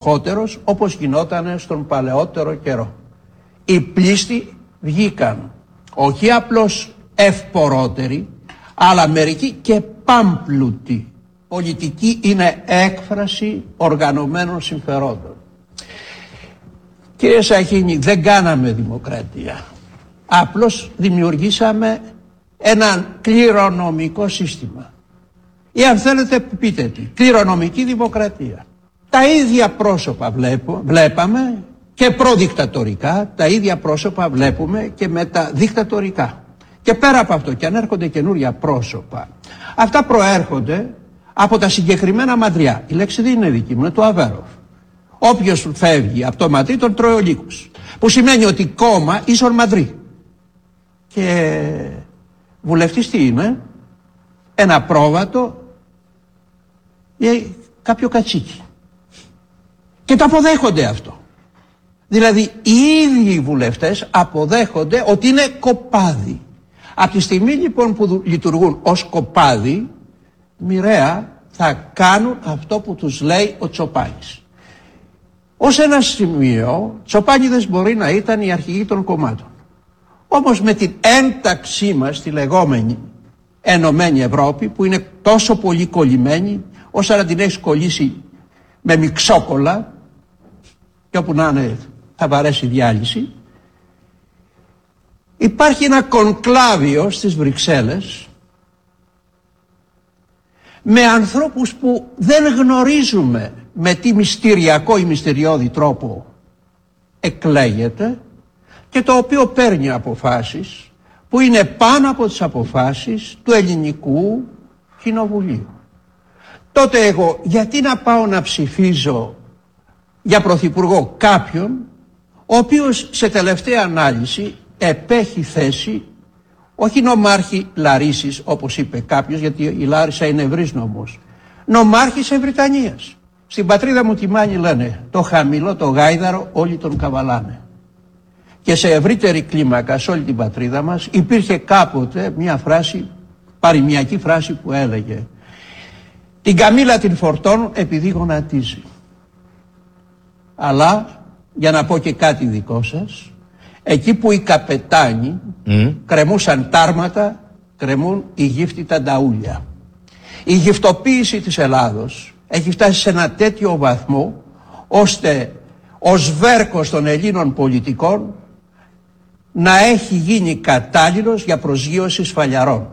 χότερος όπως γινόταν στον παλαιότερο καιρό. Οι πλήστοι βγήκαν όχι απλώς ευπορότεροι, αλλά μερικοί και πάμπλουτοι. Πολιτική είναι έκφραση οργανωμένων συμφερόντων. Κύριε Σαχίνη, δεν κάναμε δημοκρατία. Απλώς δημιουργήσαμε ένα κληρονομικό σύστημα. Ή αν θέλετε πείτε τι, κληρονομική δημοκρατία. Τα ίδια πρόσωπα βλέπαμε και προδικτατορικά, τα ίδια πρόσωπα βλέπουμε και μεταδικτατορικά. Και πέρα από αυτό, και αν έρχονται καινούρια πρόσωπα, αυτά προέρχονται από τα συγκεκριμένα μαντριά. Η λέξη δεν είναι δική μου, είναι του Αβέροφ. Όποιος φεύγει από το μαντρί τον τρώει ο λύκος. Που σημαίνει ότι κόμμα ίσον μαντρί. Και βουλευτής τι είναι? Ένα πρόβατο ή κάποιο κατσίκι. Και το αποδέχονται αυτό. Δηλαδή οι ίδιοι βουλευτές αποδέχονται ότι είναι κοπάδι. Από τη στιγμή λοιπόν που λειτουργούν ως κοπάδι, μοιραία θα κάνουν αυτό που τους λέει ο Τσοπάνης. Ως ένα σημείο, Τσοπάνιδες μπορεί να ήταν οι αρχηγοί των κομμάτων. Όμως με την ένταξή μας στη λεγόμενη Ενωμένη Ευρώπη, που είναι τόσο πολύ κολλημένη, όσο να την έχεις κολλήσει με μιξόκολλα, και όπου να είναι θα βαρέσει διάλυση, υπάρχει ένα κονκλάβιο στις Βρυξέλλες με ανθρώπους που δεν γνωρίζουμε με τι μυστηριακό ή μυστηριώδη τρόπο εκλέγεται και το οποίο παίρνει αποφάσεις που είναι πάνω από τις αποφάσεις του ελληνικού κοινοβουλίου. Τότε εγώ γιατί να πάω να ψηφίζω για πρωθυπουργό κάποιον ο οποίος σε τελευταία ανάλυση επέχει θέση όχι νομάρχη Λαρίσης όπως είπε κάποιος, γιατί η Λάρισα είναι ευρύς νομός, νομάρχης Ευρυτανίας. Στην πατρίδα μου τη Μάνη λένε το χαμηλό το γάιδαρο όλοι τον καβαλάνε. Και σε ευρύτερη κλίμακα σε όλη την πατρίδα μας υπήρχε κάποτε μια φράση, παροιμιακή φράση που έλεγε την καμήλα την φορτώνουν επειδή γονατίζει. Αλλά για να πω και κάτι δικό σας, εκεί που οι καπετάνοι κρεμούσαν τάρματα, κρεμούν οι γύφτητα νταούλια. Η γυφτοποίηση της Ελλάδος έχει φτάσει σε ένα τέτοιο βαθμό ώστε ο σβέρκος των Ελλήνων πολιτικών να έχει γίνει κατάλληλος για προσγείωση σφαλιαρών.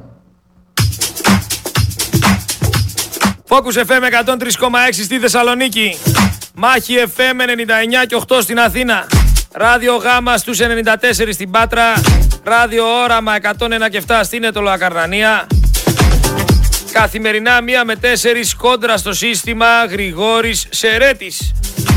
Focus FM 103,6 στη Θεσσαλονίκη. Μάχη FM 99 και 8 στην Αθήνα. Ράδιο Γάμα στους 94 στην Πάτρα. Ράδιο Όραμα 101 και 7 στην Αιτωλοακαρνανία. Καθημερινά 1 με 4 κόντρα στο σύστημα Γρηγόρης Σερέτης.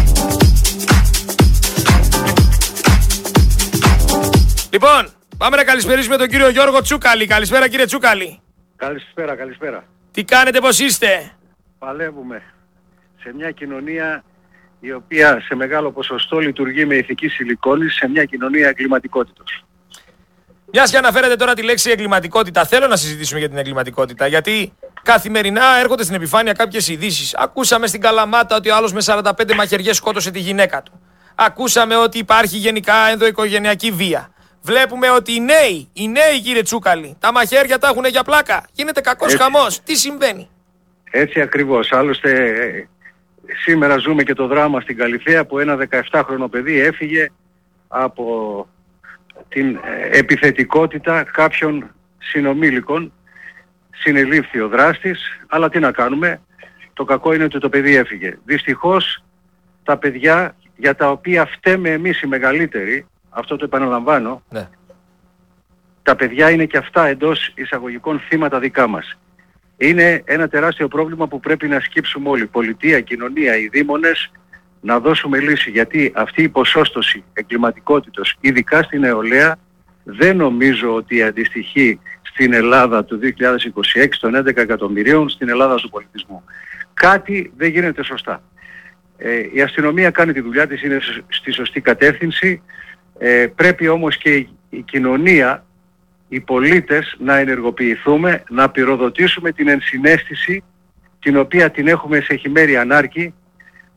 Λοιπόν, πάμε να καλησπερίσουμε τον κύριο Γιώργο Τσούκαλη. Καλησπέρα κύριε Τσούκαλη. Καλησπέρα. Τι κάνετε, πώς είστε? Παλεύουμε σε μια κοινωνία η οποία σε μεγάλο ποσοστό λειτουργεί με ηθική σιλικόνη, σε μια κοινωνία εγκληματικότητος. Μιας και αναφέρετε τώρα τη λέξη εγκληματικότητα, θέλω να συζητήσουμε για την εγκληματικότητα, γιατί καθημερινά έρχονται στην επιφάνεια κάποιες ειδήσεις. Ακούσαμε στην Καλαμάτα ότι ο άλλος με 45 μαχαιριές σκότωσε τη γυναίκα του. Ακούσαμε ότι υπάρχει γενικά ενδοοικογενειακή βία. Βλέπουμε ότι οι νέοι κύριε Τσούκαλη, τα μαχαίρια τα έχουν για πλάκα. Γίνεται κακός χαμός. Τι συμβαίνει? Έτσι ακριβώς. Άλλωστε σήμερα ζούμε και το δράμα στην Καλιθέα που ένα 17χρονο παιδί έφυγε από την επιθετικότητα κάποιων συνομήλικων. Συνελήφθη ο δράστης, αλλά τι να κάνουμε, το κακό είναι ότι το παιδί έφυγε. Δυστυχώς τα παιδιά για τα οποία φταίμε εμείς οι μεγαλύτεροι, αυτό το επαναλαμβάνω, ναι. Τα παιδιά είναι και αυτά εντός εισαγωγικών θύματα δικά μας. Είναι ένα τεράστιο πρόβλημα που πρέπει να σκύψουμε όλοι, πολιτεία, κοινωνία, οι δήμονες, να δώσουμε λύση, γιατί αυτή η ποσόστοση εγκληματικότητος, ειδικά στην νεολαία, δεν νομίζω ότι αντιστοιχεί στην Ελλάδα του 2026 των 11 εκατομμυρίων στην Ελλάδα του πολιτισμού. Κάτι δεν γίνεται σωστά. Η αστυνομία κάνει τη δουλειά της, είναι στη σωστή κατεύθυνση. Πρέπει όμως και η κοινωνία, οι πολίτες να ενεργοποιηθούμε, να πυροδοτήσουμε την ενσυναίσθηση την οποία την έχουμε σε χειμέρι ανάρκη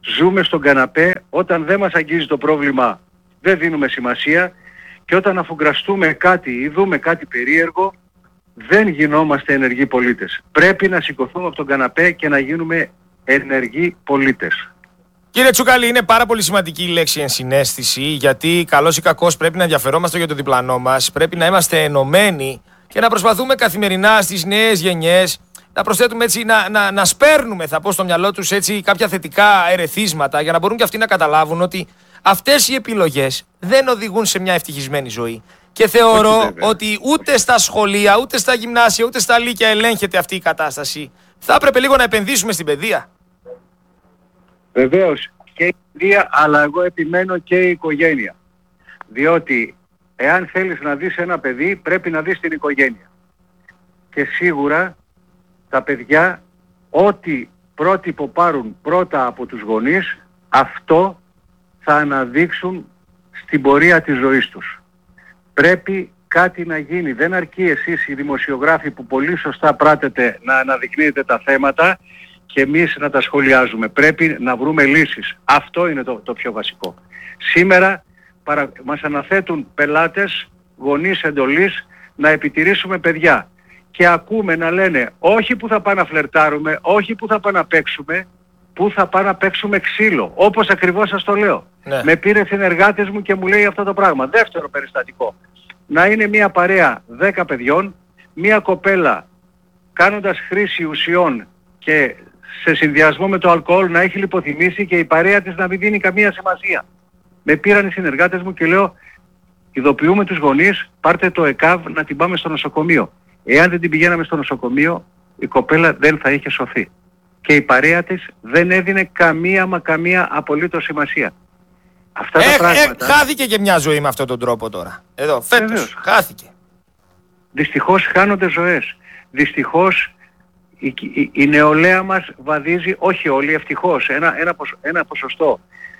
ζούμε στον καναπέ, όταν δεν μας αγγίζει το πρόβλημα δεν δίνουμε σημασία και όταν αφουγκραστούμε κάτι ή δούμε κάτι περίεργο δεν γινόμαστε ενεργοί πολίτες. Πρέπει να σηκωθούμε από τον καναπέ και να γίνουμε ενεργοί πολίτες. Κύριε Τσούκαλη, είναι πάρα πολύ σημαντική η λέξη ενσυναίσθηση, γιατί καλώς ή κακώς πρέπει να ενδιαφερόμαστε για το διπλανό μας, πρέπει να είμαστε ενωμένοι και να προσπαθούμε καθημερινά στις νέες γενιές να προσθέτουμε έτσι, να σπέρνουμε, θα πω, στο μυαλό τους έτσι κάποια θετικά ερεθίσματα για να μπορούν και αυτοί να καταλάβουν ότι αυτές οι επιλογές δεν οδηγούν σε μια ευτυχισμένη ζωή. Και θεωρώ ότι ούτε στα σχολεία, ούτε στα γυμνάσια, ούτε στα λύκεια ελέγχεται αυτή η κατάσταση. Θα έπρεπε λίγο να επενδύσουμε στην παιδεία. Βεβαίως και η παιδεία, αλλά εγώ επιμένω και η οικογένεια. Διότι εάν θέλεις να δεις ένα παιδί πρέπει να δεις την οικογένεια. Και σίγουρα τα παιδιά ό,τι πρότυπο πάρουν πρώτα από τους γονείς, αυτό θα αναδείξουν στην πορεία της ζωής τους. Πρέπει κάτι να γίνει. Δεν αρκεί εσείς οι δημοσιογράφοι που πολύ σωστά πράτετε να αναδεικνύετε τα θέματα και εμείς να τα σχολιάζουμε. Πρέπει να βρούμε λύσεις. Αυτό είναι το πιο βασικό. Σήμερα μας αναθέτουν πελάτες, γονείς εντολής να επιτηρήσουμε παιδιά. Και ακούμε να λένε όχι που θα πάμε να φλερτάρουμε, όχι που θα πάμε να παίξουμε, που θα πάμε να παίξουμε ξύλο. Όπως ακριβώς σας το λέω. Ναι. Με πήρε συνεργάτες μου και μου λέει αυτό το πράγμα. Δεύτερο περιστατικό. Να είναι μια παρέα 10 παιδιών, μια κοπέλα κάνοντας χρήση ουσιών και σε συνδυασμό με το αλκοόλ να έχει λιποθυμήσει και η παρέα της να μην δίνει καμία σημασία. Με πήραν οι συνεργάτες μου και λέω ειδοποιούμε τους γονείς, πάρτε το ΕΚΑΒ να την πάμε στο νοσοκομείο. Εάν δεν την πηγαίναμε στο νοσοκομείο, η κοπέλα δεν θα είχε σωθεί. Και η παρέα της δεν έδινε καμία απολύτως σημασία. Αυτά τα πράγματα... Χάθηκε και μια ζωή με αυτόν τον τρόπο τώρα. Εδώ, φέτος, Βεβαίως. χάθηκε. Δυστυχώς χάνονται ζωές. Δυστυχώς η νεολαία μας βαδίζει, όχι όλοι, ευτυχώς, ένα ποσοστό,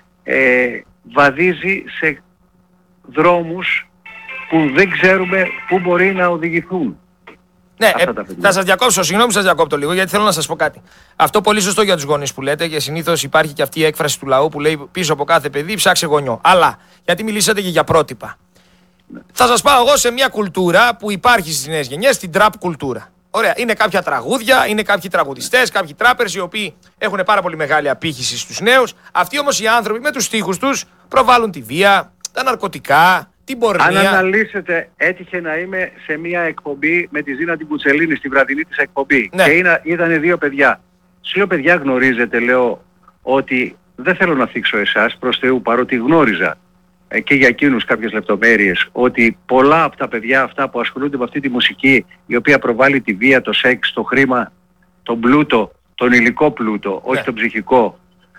βαδίζει σε δρόμους που δεν ξέρουμε πού μπορεί να οδηγηθούν. Ναι, θα σας διακόψω, συγγνώμη που σας διακόπτω λίγο, γιατί θέλω να σας πω κάτι. Αυτό πολύ σωστό για τους γονείς που λέτε και συνήθως υπάρχει και αυτή η έκφραση του λαού που λέει πίσω από κάθε παιδί ψάξε γονιό. Αλλά, γιατί μιλήσατε και για πρότυπα. Θα σας πάω εγώ σε μια κουλτούρα που υπάρχει στις νέες γενιές, την τραπ κουλτούρα. Ωραία, είναι κάποια τραγούδια, είναι κάποιοι τραγουδιστές, κάποιοι τράπερς οι οποίοι έχουν πάρα πολύ μεγάλη απήχηση στους νέους. Αυτοί όμως οι άνθρωποι με τους στίχους τους προβάλλουν τη βία, τα ναρκωτικά, την πορνεία. Αν αναλύσετε, έτυχε να είμαι σε μια εκπομπή με τη Ζήνα την Κουτσελίνη στη βραδινή της εκπομπή. Ναι. Και ήταν 2 παιδιά. Στις 2 παιδιά γνωρίζετε, λέω, ότι δεν θέλω να θίξω εσάς προς Θεού, παρότι γνώριζα και για εκείνους κάποιες λεπτομέρειες, ότι πολλά από τα παιδιά αυτά που ασχολούνται με αυτή τη μουσική, η οποία προβάλλει τη βία, το σεξ, το χρήμα, τον πλούτο, τον υλικό πλούτο, όχι τον ψυχικό,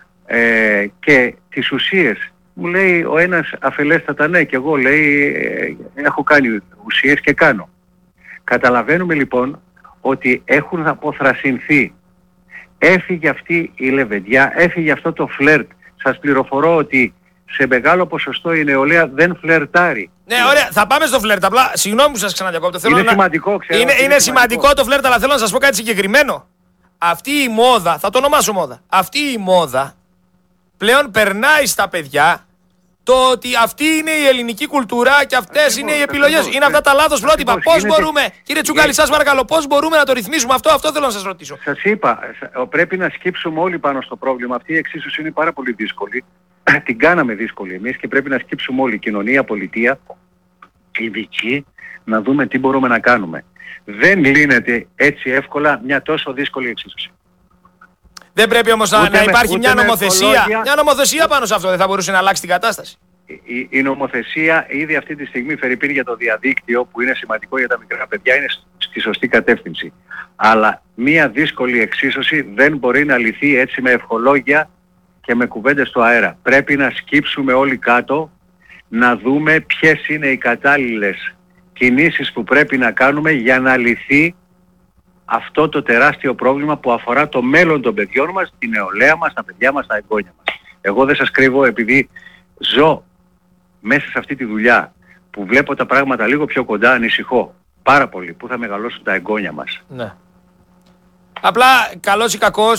και τις ουσίες. Μου λέει ο ένας αφελέστατα ναι και εγώ λέει έχω κάνει ουσίες και κάνω. Καταλαβαίνουμε λοιπόν ότι έχουν αποθρασινθεί. Έφυγε αυτή η λεβεντιά, έφυγε αυτό το φλερτ. Σας πληροφορώ ότι σε μεγάλο ποσοστό η νεολαία δεν φλερτάρει. Ναι, ωραία, θα πάμε στο φλερτ. Απλά, συγγνώμη που σας ξαναδιακόπτω. Είναι σημαντικό, ξέρω. Είναι σημαντικό το φλερτ, αλλά θέλω να σας πω κάτι συγκεκριμένο. Αυτή η μόδα, θα το ονομάσω μόδα, αυτή η μόδα πλέον περνάει στα παιδιά το ότι αυτή είναι η ελληνική κουλτούρα και αυτές είναι οι επιλογές. Είναι αυτά τα λάθος πρότυπα. Πώς μπορούμε, κύριε Τσούκαλη, σας παρακαλώ, πώς μπορούμε να το ρυθμίσουμε αυτό θέλω να σας ρωτήσω. Σας είπα, πρέπει να σκύψουμε όλοι πάνω στο πρόβλημα. Αυτή η εξίσωση είναι πάρα πολύ δύσκολη. Την κάναμε δύσκολη εμείς και πρέπει να σκύψουμε όλοι, κοινωνία, πολιτεία, ειδικοί, να δούμε τι μπορούμε να κάνουμε. Δεν λύνεται έτσι εύκολα μια τόσο δύσκολη εξίσωση. Δεν πρέπει όμως να υπάρχει μια νομοθεσία. Μια νομοθεσία πάνω σε αυτό δεν θα μπορούσε να αλλάξει την κατάσταση. Η νομοθεσία ήδη αυτή τη στιγμή φερειπίν για το διαδίκτυο που είναι σημαντικό για τα μικρά παιδιά είναι στη σωστή κατεύθυνση. Αλλά μια δύσκολη εξίσωση δεν μπορεί να λυθεί έτσι με ευχολόγια και με κουβέντες στο αέρα. Πρέπει να σκύψουμε όλοι κάτω, να δούμε ποιες είναι οι κατάλληλες κινήσεις που πρέπει να κάνουμε για να λυθεί αυτό το τεράστιο πρόβλημα που αφορά το μέλλον των παιδιών μας, την νεολαία μας, τα παιδιά μας, τα εγγόνια μας. Εγώ δεν σας κρύβω, επειδή ζω μέσα σε αυτή τη δουλειά που βλέπω τα πράγματα λίγο πιο κοντά, ανησυχώ πάρα πολύ που θα μεγαλώσουν τα εγγόνια μας. Ναι. Απλά, καλός ή κακός,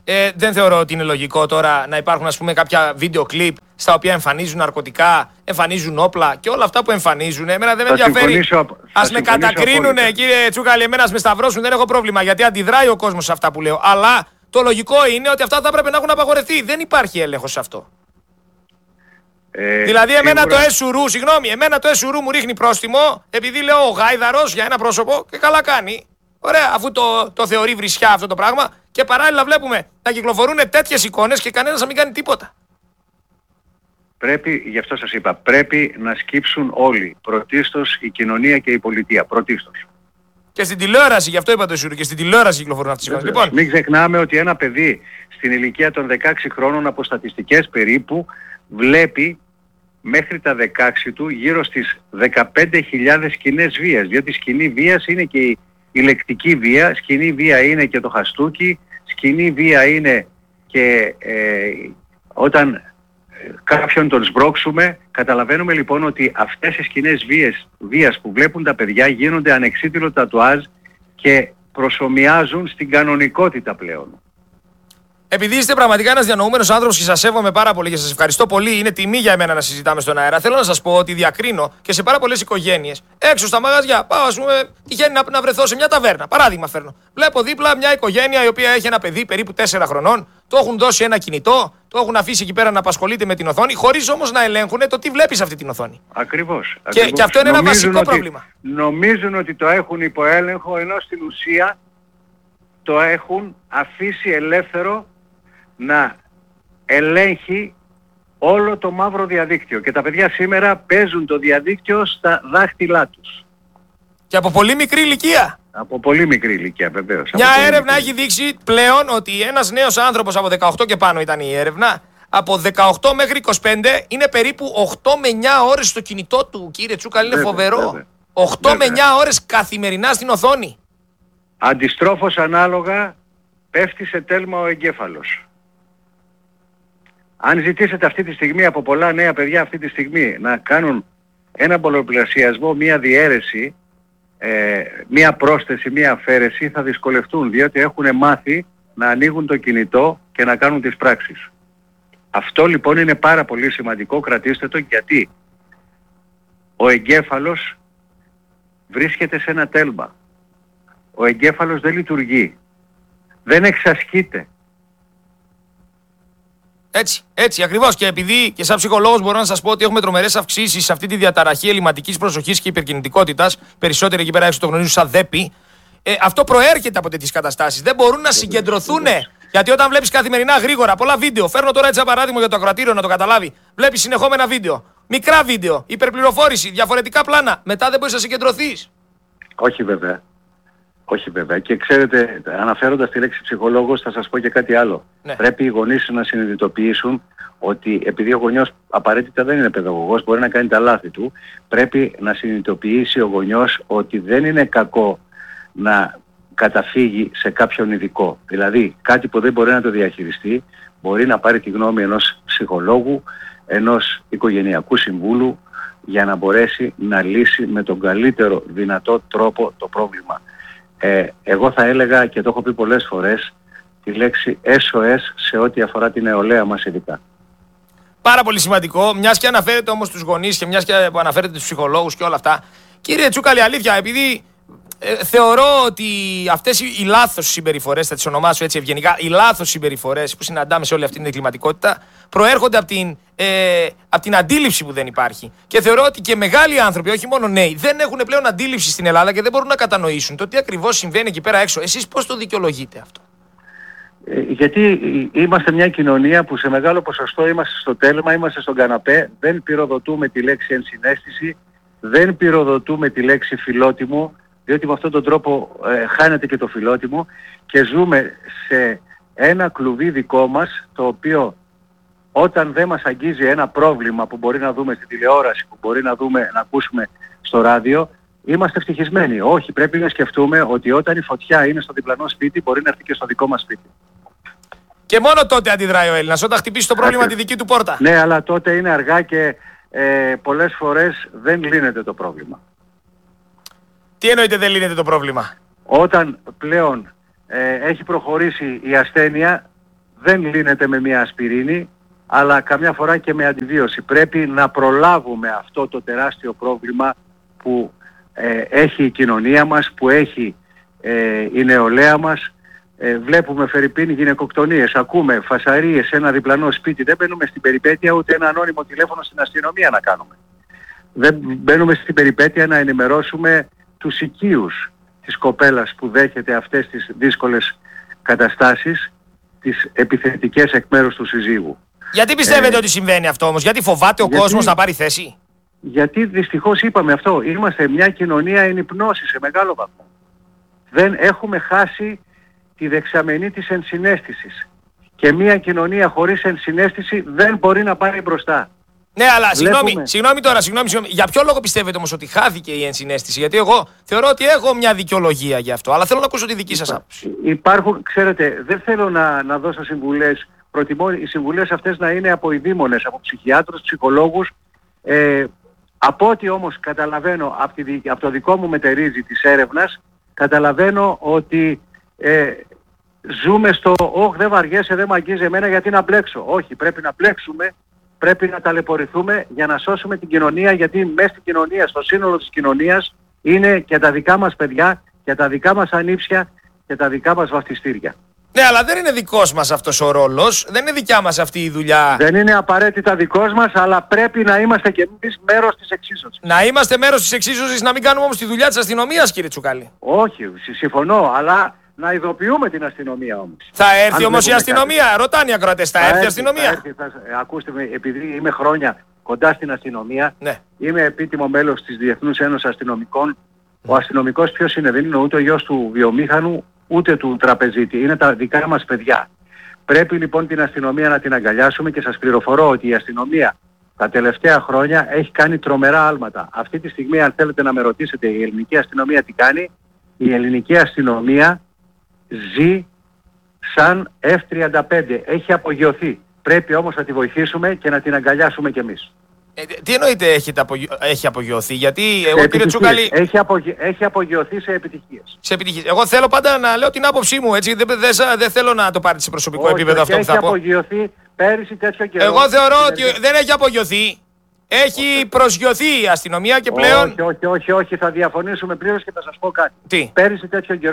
δεν θεωρώ ότι είναι λογικό τώρα να υπάρχουν, ας πούμε, κάποια βίντεο κλιπ στα οποία εμφανίζουν ναρκωτικά, εμφανίζουν όπλα και όλα αυτά που εμφανίζουν. Εμένα δεν με ενδιαφέρει. Ας με κατακρίνουνε, κύριε Τσούκαλη, εμένα ας με σταυρώσουν, δεν έχω πρόβλημα, γιατί αντιδράει ο κόσμος σε αυτά που λέω. Αλλά το λογικό είναι ότι αυτά θα έπρεπε να έχουν απαγορευτεί. Δεν υπάρχει έλεγχος σε αυτό. Δηλαδή, εμένα το ΕΣΟΥΡΟΥ, συγγνώμη, εμένα το ΕΣΟΥΡΟΥ μου ρίχνει πρόστιμο επειδή λέω ο γάιδαρος για ένα πρόσωπο και καλά κάνει. Ωραία, αφού το θεωρεί βρισιά αυτό το πράγμα, και παράλληλα βλέπουμε να κυκλοφορούν τέτοιες εικόνες και κανένας να μην κάνει τίποτα. Γι' αυτό σας είπα, πρέπει να σκύψουν όλοι. Πρωτίστως η κοινωνία και η πολιτεία. Πρωτίστως. Και στην τηλεόραση, γι' αυτό είπα το ΕΣΟΥΡΟΥ, και στην τηλεόραση κυκλοφορούν αυτές τις εικόνες. Λοιπόν, μην ξεχνάμε ότι ένα παιδί στην ηλικία των 16 χρόνων, από στατιστικές περίπου, βλέπει μέχρι τα 16 του γύρω στις 15.000 σκηνές βίας. Διότι σκηνή βίας είναι και η λεκτική βία, σκηνή βία είναι και το χαστούκι, σκηνή βία είναι και όταν κάποιον τον σμπρώξουμε. Καταλαβαίνουμε λοιπόν ότι αυτές οι σκηνές βίας που βλέπουν τα παιδιά γίνονται ανεξίτηλο τατουάζ και προσομοιάζουν στην κανονικότητα πλέον. επειδή είστε πραγματικά ένας διανοούμενος άνθρωπος και σας σέβομαι πάρα πολύ και σας ευχαριστώ πολύ, είναι τιμή για μένα να συζητάμε στον αέρα. Θέλω να σας πω ότι διακρίνω και σε πάρα πολλές οικογένειες έξω στα μαγαζιά. Πάω, ας πούμε, τυχαίνει να βρεθώ σε μια ταβέρνα. Παράδειγμα φέρνω. Βλέπω δίπλα μια οικογένεια η οποία έχει ένα παιδί περίπου 4 χρονών, το έχουν δώσει ένα κινητό, το έχουν αφήσει εκεί πέρα να απασχολείται με την οθόνη, χωρίς όμως να ελέγχουν το τι βλέπει σε αυτή την οθόνη. Ακριβώς. Και αυτό είναι ένα βασικό πρόβλημα. Νομίζουν ότι το έχουν υπό έλεγχο, ενώ στην ουσία το έχουν αφήσει ελεύθερο να ελέγχει όλο το μαύρο διαδίκτυο. Και τα παιδιά σήμερα παίζουν το διαδίκτυο στα δάχτυλά τους. Και από πολύ μικρή ηλικία. Από πολύ μικρή ηλικία, βεβαίως. Μια έρευνα έχει δείξει πλέον ότι ένας νέος άνθρωπος από 18 και πάνω ήταν η έρευνα, από 18 μέχρι 25 είναι περίπου 8 με 9 ώρες στο κινητό του. Κύριε Τσούκαλη, είναι φοβερό. Βέβαια. 8 με 9 ώρες καθημερινά στην οθόνη. Αντιστρόφως ανάλογα πέφτει σε τέλμα ο εγκέφαλος. Αν ζητήσετε αυτή τη στιγμή από πολλά νέα παιδιά αυτή τη στιγμή να κάνουν ένα πολλαπλασιασμό, μία διαίρεση, μία πρόσθεση, μία αφαίρεση, θα δυσκολευτούν, διότι έχουν μάθει να ανοίγουν το κινητό και να κάνουν τις πράξεις. Αυτό λοιπόν είναι πάρα πολύ σημαντικό, κρατήστε το, γιατί ο εγκέφαλος βρίσκεται σε ένα τέλμα. Ο εγκέφαλος δεν δεν εξασκείται. Έτσι ακριβώς. Και επειδή και σαν ψυχολόγος μπορώ να σας πω ότι έχουμε τρομερές αυξήσεις σε αυτή τη διαταραχή ελλειμματικής προσοχής και υπερκινητικότητας, περισσότεροι εκεί πέρα έξω το γνωρίζουν σαν ΔΕΠΗ, αυτό προέρχεται από τέτοιες καταστάσεις. Δεν μπορούν να συγκεντρωθούν. Γιατί όταν βλέπεις καθημερινά γρήγορα πολλά βίντεο, φέρνω τώρα έτσι ένα παράδειγμα για το ακροατήριο να το καταλάβει. Βλέπεις συνεχόμενα βίντεο, μικρά βίντεο, υπερπληροφόρηση, διαφορετικά πλάνα. Μετά δεν μπορείς να συγκεντρωθείς. Όχι βέβαια. Όχι βέβαια. Και ξέρετε, αναφέροντας τη λέξη ψυχολόγος, θα σας πω και κάτι άλλο. Ναι. Πρέπει οι γονείς να συνειδητοποιήσουν ότι επειδή ο γονιός απαραίτητα δεν είναι παιδαγωγός, μπορεί να κάνει τα λάθη του, πρέπει να συνειδητοποιήσει ο γονιός ότι δεν είναι κακό να καταφύγει σε κάποιον ειδικό. Δηλαδή, κάτι που δεν μπορεί να το διαχειριστεί, μπορεί να πάρει τη γνώμη ενός ψυχολόγου, ενός οικογενειακού συμβούλου, για να μπορέσει να λύσει με τον καλύτερο δυνατό τρόπο το πρόβλημα. Εγώ θα έλεγα, και το έχω πει πολλές φορές, τη λέξη SOS σε ό,τι αφορά την νεολαία μας ειδικά. Πάρα πολύ σημαντικό, μιας και αναφέρεται όμως τους γονείς και μιας και αναφέρεται τους ψυχολόγους και όλα αυτά. Κύριε Τσούκαλη, αλήθεια, επειδή θεωρώ ότι αυτές οι λάθος συμπεριφορές, θα τις ονομάσω έτσι ευγενικά, οι λάθος συμπεριφορές που συναντάμε σε όλη αυτή την εγκληματικότητα, προέρχονται από την αντίληψη που δεν υπάρχει. Και θεωρώ ότι και μεγάλοι άνθρωποι, όχι μόνο νέοι, δεν έχουν πλέον αντίληψη στην Ελλάδα και δεν μπορούν να κατανοήσουν το τι ακριβώς συμβαίνει εκεί πέρα έξω. Εσείς πώς το δικαιολογείτε αυτό? Γιατί είμαστε μια κοινωνία που σε μεγάλο ποσοστό είμαστε στο τέλμα, είμαστε στον καναπέ, δεν πυροδοτούμε τη λέξη ενσυναίσθηση, δεν πυροδοτούμε τη λέξη φιλότιμο, διότι με αυτόν τον τρόπο χάνεται και το φιλότιμο, και ζούμε σε ένα κλουβί δικό μας, το οποίο όταν δεν μας αγγίζει ένα πρόβλημα που μπορεί να δούμε στη τηλεόραση, που μπορεί να ακούσουμε στο ράδιο, είμαστε ευτυχισμένοι. Όχι, πρέπει να σκεφτούμε ότι όταν η φωτιά είναι στο διπλανό σπίτι, μπορεί να έρθει και στο δικό μας σπίτι. Και μόνο τότε αντιδράει ο Έλληνας, όταν χτυπήσει το πρόβλημα τη δική του πόρτα. Ναι, αλλά τότε είναι αργά και πολλές φορές δεν λύνεται το πρόβλημα. Τι εννοείται δεν λύνεται το πρόβλημα? Όταν πλέον έχει προχωρήσει η ασθένεια, δεν λύνεται με μια ασπιρίνη, αλλά καμιά φορά και με αντιβίωση. Πρέπει να προλάβουμε αυτό το τεράστιο πρόβλημα που έχει η κοινωνία μας, που έχει η νεολαία μας. Βλέπουμε φερειπίν γυναικοκτονίες, ακούμε φασαρίες σε ένα διπλανό σπίτι. Δεν μπαίνουμε στην περιπέτεια ούτε ένα ανώνυμο τηλέφωνο στην αστυνομία να κάνουμε. Δεν μπαίνουμε στην περιπέτεια να ενημερώσουμε τους οικείους της κοπέλας που δέχεται αυτές τις δύσκολες καταστάσεις, τις επιθετικές εκ μέρους του συζύγου. Γιατί πιστεύετε ότι συμβαίνει αυτό όμως, γιατί φοβάται ο κόσμος να πάρει θέση? Γιατί δυστυχώς είπαμε αυτό, είμαστε μια κοινωνία εν υπνώση σε μεγάλο βαθμό. Δεν έχουμε χάσει τη δεξαμενή της ενσυναίσθησης. Και μια κοινωνία χωρίς ενσυναίσθηση δεν μπορεί να πάρει μπροστά. Ναι, αλλά συγγνώμη τώρα. Για ποιο λόγο πιστεύετε όμως ότι χάθηκε η ενσυναίσθηση? Γιατί εγώ θεωρώ ότι έχω μια δικαιολογία γι' αυτό, αλλά θέλω να ακούσω τη δική σας άποψη. Υπάρχουν, ξέρετε, δεν θέλω να δώσω συμβουλές. Προτιμώ οι συμβουλές αυτές να είναι από ειδήμονες, από ψυχιάτρους, ψυχολόγους. Από ό,τι όμως καταλαβαίνω από το δικό μου μετερίζει της έρευνας, καταλαβαίνω ότι ζούμε στο «Ωχ, δεν βαριέσαι, δεν μ' αγγίζει εμένα γιατί να μπλέξω». Όχι, πρέπει να μπλέξουμε, πρέπει να ταλαιπωρηθούμε για να σώσουμε την κοινωνία, γιατί μέσα στην κοινωνία, στο σύνολο της κοινωνίας, είναι και τα δικά μας παιδιά, και τα δικά μας ανήψια και τα δικά μας βαφτιστήρια. Ναι, αλλά δεν είναι δικός μας αυτός ο ρόλος, δεν είναι δικιά μας αυτή η δουλειά. Δεν είναι απαραίτητα δικός μας, αλλά πρέπει να είμαστε κι εμείς μέρος της εξίσωσης. Να είμαστε μέρος της εξίσωσης, να μην κάνουμε όμως τη δουλειά της αστυνομίας, κύριε Τσουκάλη. Όχι, συμφωνώ, αλλά να ειδοποιούμε την αστυνομία όμως. Θα έρθει όμως η αστυνομία, κάτι. Ρωτάνε οι ακροατές, θα έρθει η αστυνομία? Ακούστε με, επειδή είμαι χρόνια κοντά στην αστυνομία, ναι. Είμαι επίτιμο μέλος της Διεθνούς Ένωσης Αστυνομικών. Ο αστυνομικός ποιος είναι? Δεν είναι ούτε ο γιος του βιομήχανου, ούτε του τραπεζίτη. Είναι τα δικά μας παιδιά. Πρέπει λοιπόν την αστυνομία να την αγκαλιάσουμε και σας πληροφορώ ότι η αστυνομία τα τελευταία χρόνια έχει κάνει τρομερά άλματα. Αυτή τη στιγμή, αν θέλετε να με ρωτήσετε η ελληνική αστυνομία τι κάνει, η ελληνική αστυνομία ζει σαν F-35. Έχει απογειωθεί. Πρέπει όμως να τη βοηθήσουμε και να την αγκαλιάσουμε κι εμείς. Τι εννοείτε έχει απογειωθεί? Γιατί εγώ, κύριε Τσουκάλη, έχει απογειωθεί σε επιτυχίες. Σε επιτυχίες. Εγώ θέλω πάντα να λέω την άποψή μου, έτσι. Δεν θέλω να το πάρετε σε προσωπικό επίπεδο αυτό που θα πω. Έχει απογειωθεί πέρυσι τέτοιο καιρό. Εγώ θεωρώ ότι δεν έχει απογειωθεί. Έχει προσγειωθεί η αστυνομία και πλέον... Όχι, θα διαφωνήσουμε πλήρως και θα σας πω κάτι. Τι? Πέρυσι τέτοιο καιρό,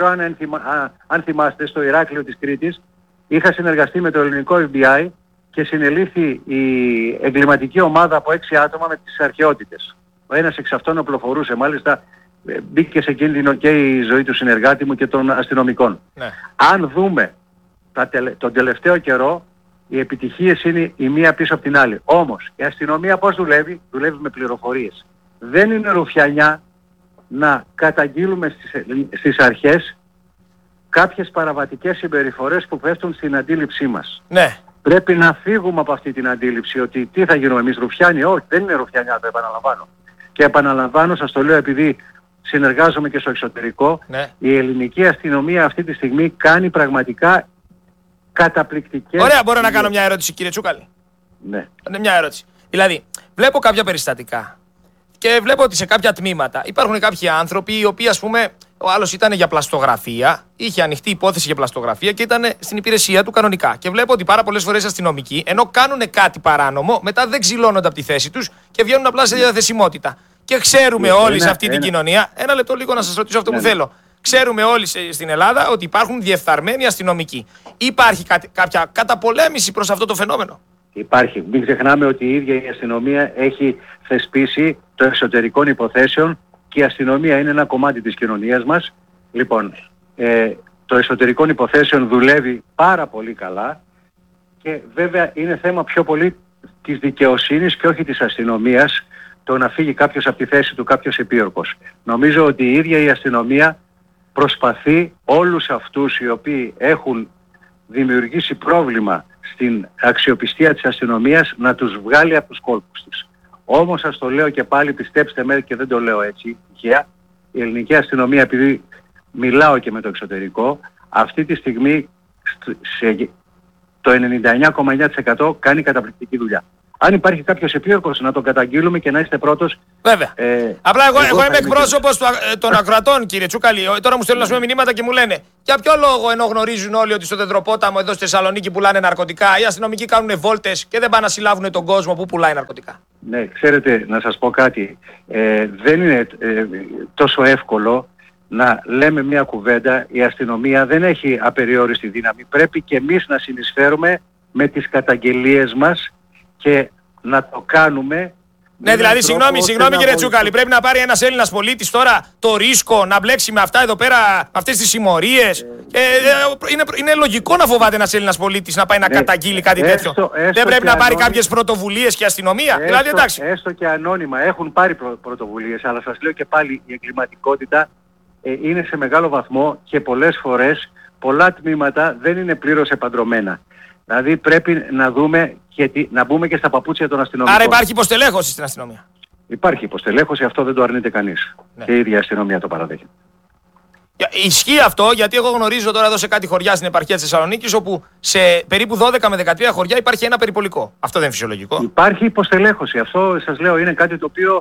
αν θυμάστε, στο Ηράκλειο της Κρήτης, είχα συνεργαστεί με το ελληνικό FBI και συνελήφθη η εγκληματική ομάδα από 6 άτομα με τις αρχαιότητες. Ο ένας εξ αυτών οπλοφορούσε, μάλιστα μπήκε σε κίνδυνο και η ζωή του συνεργάτη μου και των αστυνομικών. Ναι. Αν δούμε τον τελευταίο καιρό, οι επιτυχίες είναι η μία πίσω από την άλλη. Όμως η αστυνομία πώς δουλεύει? Δουλεύει με πληροφορίες. Δεν είναι ρουφιανιά να καταγγείλουμε στις αρχές κάποιες παραβατικές συμπεριφορές που πέφτουν στην αντίληψή μας. Ναι. Πρέπει να φύγουμε από αυτή την αντίληψη ότι τι θα γίνουμε εμείς ρουφιάνοι? Όχι, δεν είναι ρουφιανιά, το επαναλαμβάνω. Και επαναλαμβάνω, σας το λέω επειδή συνεργάζομαι και στο εξωτερικό, ναι. Η ελληνική αστυνομία αυτή τη στιγμή κάνει πραγματικά καταπληκτικές... Ωραία, μπορώ να κάνω μια ερώτηση, κύριε Τσούκαλη? Ναι. Μια ερώτηση. Δηλαδή, βλέπω κάποια περιστατικά και βλέπω ότι σε κάποια τμήματα υπάρχουν κάποιοι άνθρωποι οι οποίοι, ας πούμε, ο άλλος ήταν για πλαστογραφία, είχε ανοιχτή υπόθεση για πλαστογραφία και ήταν στην υπηρεσία του κανονικά. Και βλέπω ότι πάρα πολλές φορές αστυνομικοί, ενώ κάνουν κάτι παράνομο, μετά δεν ξυλώνονται από τη θέση τους και βγαίνουν απλά σε διαθεσιμότητα. Και ξέρουμε όλοι σε αυτή την κοινωνία, ένα λεπτό λίγο να σας ρωτήσω αυτό που θέλω. Ξέρουμε όλοι στην Ελλάδα ότι υπάρχουν διεφθαρμένοι αστυνομικοί. Υπάρχει κάποια καταπολέμηση προς αυτό το φαινόμενο? Υπάρχει. Μην ξεχνάμε ότι η ίδια η αστυνομία έχει θεσπίσει το εσωτερικών υποθέσεων και η αστυνομία είναι ένα κομμάτι της κοινωνίας μας. Λοιπόν, το εσωτερικών υποθέσεων δουλεύει πάρα πολύ καλά και βέβαια είναι θέμα πιο πολύ της δικαιοσύνης και όχι της αστυνομίας το να φύγει κάποιος από τη θέση του, κάποιος επίορκος. Νομίζω ότι η ίδια η αστυνομία προσπαθεί όλους αυτούς οι οποίοι έχουν δημιουργήσει πρόβλημα στην αξιοπιστία της αστυνομίας να τους βγάλει από τους κόλπους της. Όμως σας το λέω και πάλι, πιστέψτε με και δεν το λέω έτσι, η ελληνική αστυνομία, επειδή μιλάω και με το εξωτερικό, αυτή τη στιγμή το 99,9% κάνει καταπληκτική δουλειά. Αν υπάρχει κάποιος επίορκος, να τον καταγγείλουμε και να είστε πρώτος. Βέβαια. Απλά εγώ είμαι θα εκπρόσωπος των ακροατών, κύριε Τσούκαλη. Τώρα μου στέλνουν μηνύματα και μου λένε για ποιο λόγο, ενώ γνωρίζουν όλοι ότι στο Δεντροπόταμο εδώ στη Θεσσαλονίκη πουλάνε ναρκωτικά, οι αστυνομικοί κάνουν βόλτες και δεν πάνε να συλλάβουν τον κόσμο που πουλάει ναρκωτικά. Ναι, ξέρετε, να σας πω κάτι. Δεν είναι τόσο εύκολο να λέμε μια κουβέντα. Η αστυνομία δεν έχει απεριόριστη δύναμη. Πρέπει και εμείς να συνεισφέρουμε με τις καταγγελίες μας και να το κάνουμε. Ναι, δηλαδή, συγγνώμη κύριε Τσούκαλη, πρέπει να πάρει ένας Έλληνας πολίτης τώρα το ρίσκο να μπλέξει με αυτά εδώ πέρα, αυτές τις συμμορίες. Είναι λογικό να φοβάται ένας Έλληνας πολίτης να πάει να καταγγείλει κάτι τέτοιο. Δεν πρέπει να πάρει κάποιες πρωτοβουλίες και η αστυνομία. Δηλαδή, εντάξει. Έστω και ανώνυμα έχουν πάρει πρωτοβουλίες, αλλά σας λέω και πάλι η εγκληματικότητα είναι σε μεγάλο βαθμό και πολλές φορές πολλά τμήματα δεν είναι πλήρως επαντρωμένα. Δηλαδή πρέπει να δούμε και να μπούμε και στα παπούτσια των αστυνομικών. Άρα υπάρχει υποστελέχωση στην αστυνομία. Υπάρχει υποστελέχωση, αυτό δεν το αρνείται κανείς. Ναι. Και η ίδια αστυνομία το παραδέχεται. Ισχύει αυτό, γιατί εγώ γνωρίζω τώρα εδώ σε κάτι χωριά στην επαρχία της Θεσσαλονίκης, όπου σε περίπου 12 με 13 χωριά υπάρχει ένα περιπολικό. Αυτό δεν είναι φυσιολογικό. Υπάρχει υποστελέχωση. Αυτό σας λέω είναι κάτι το οποίο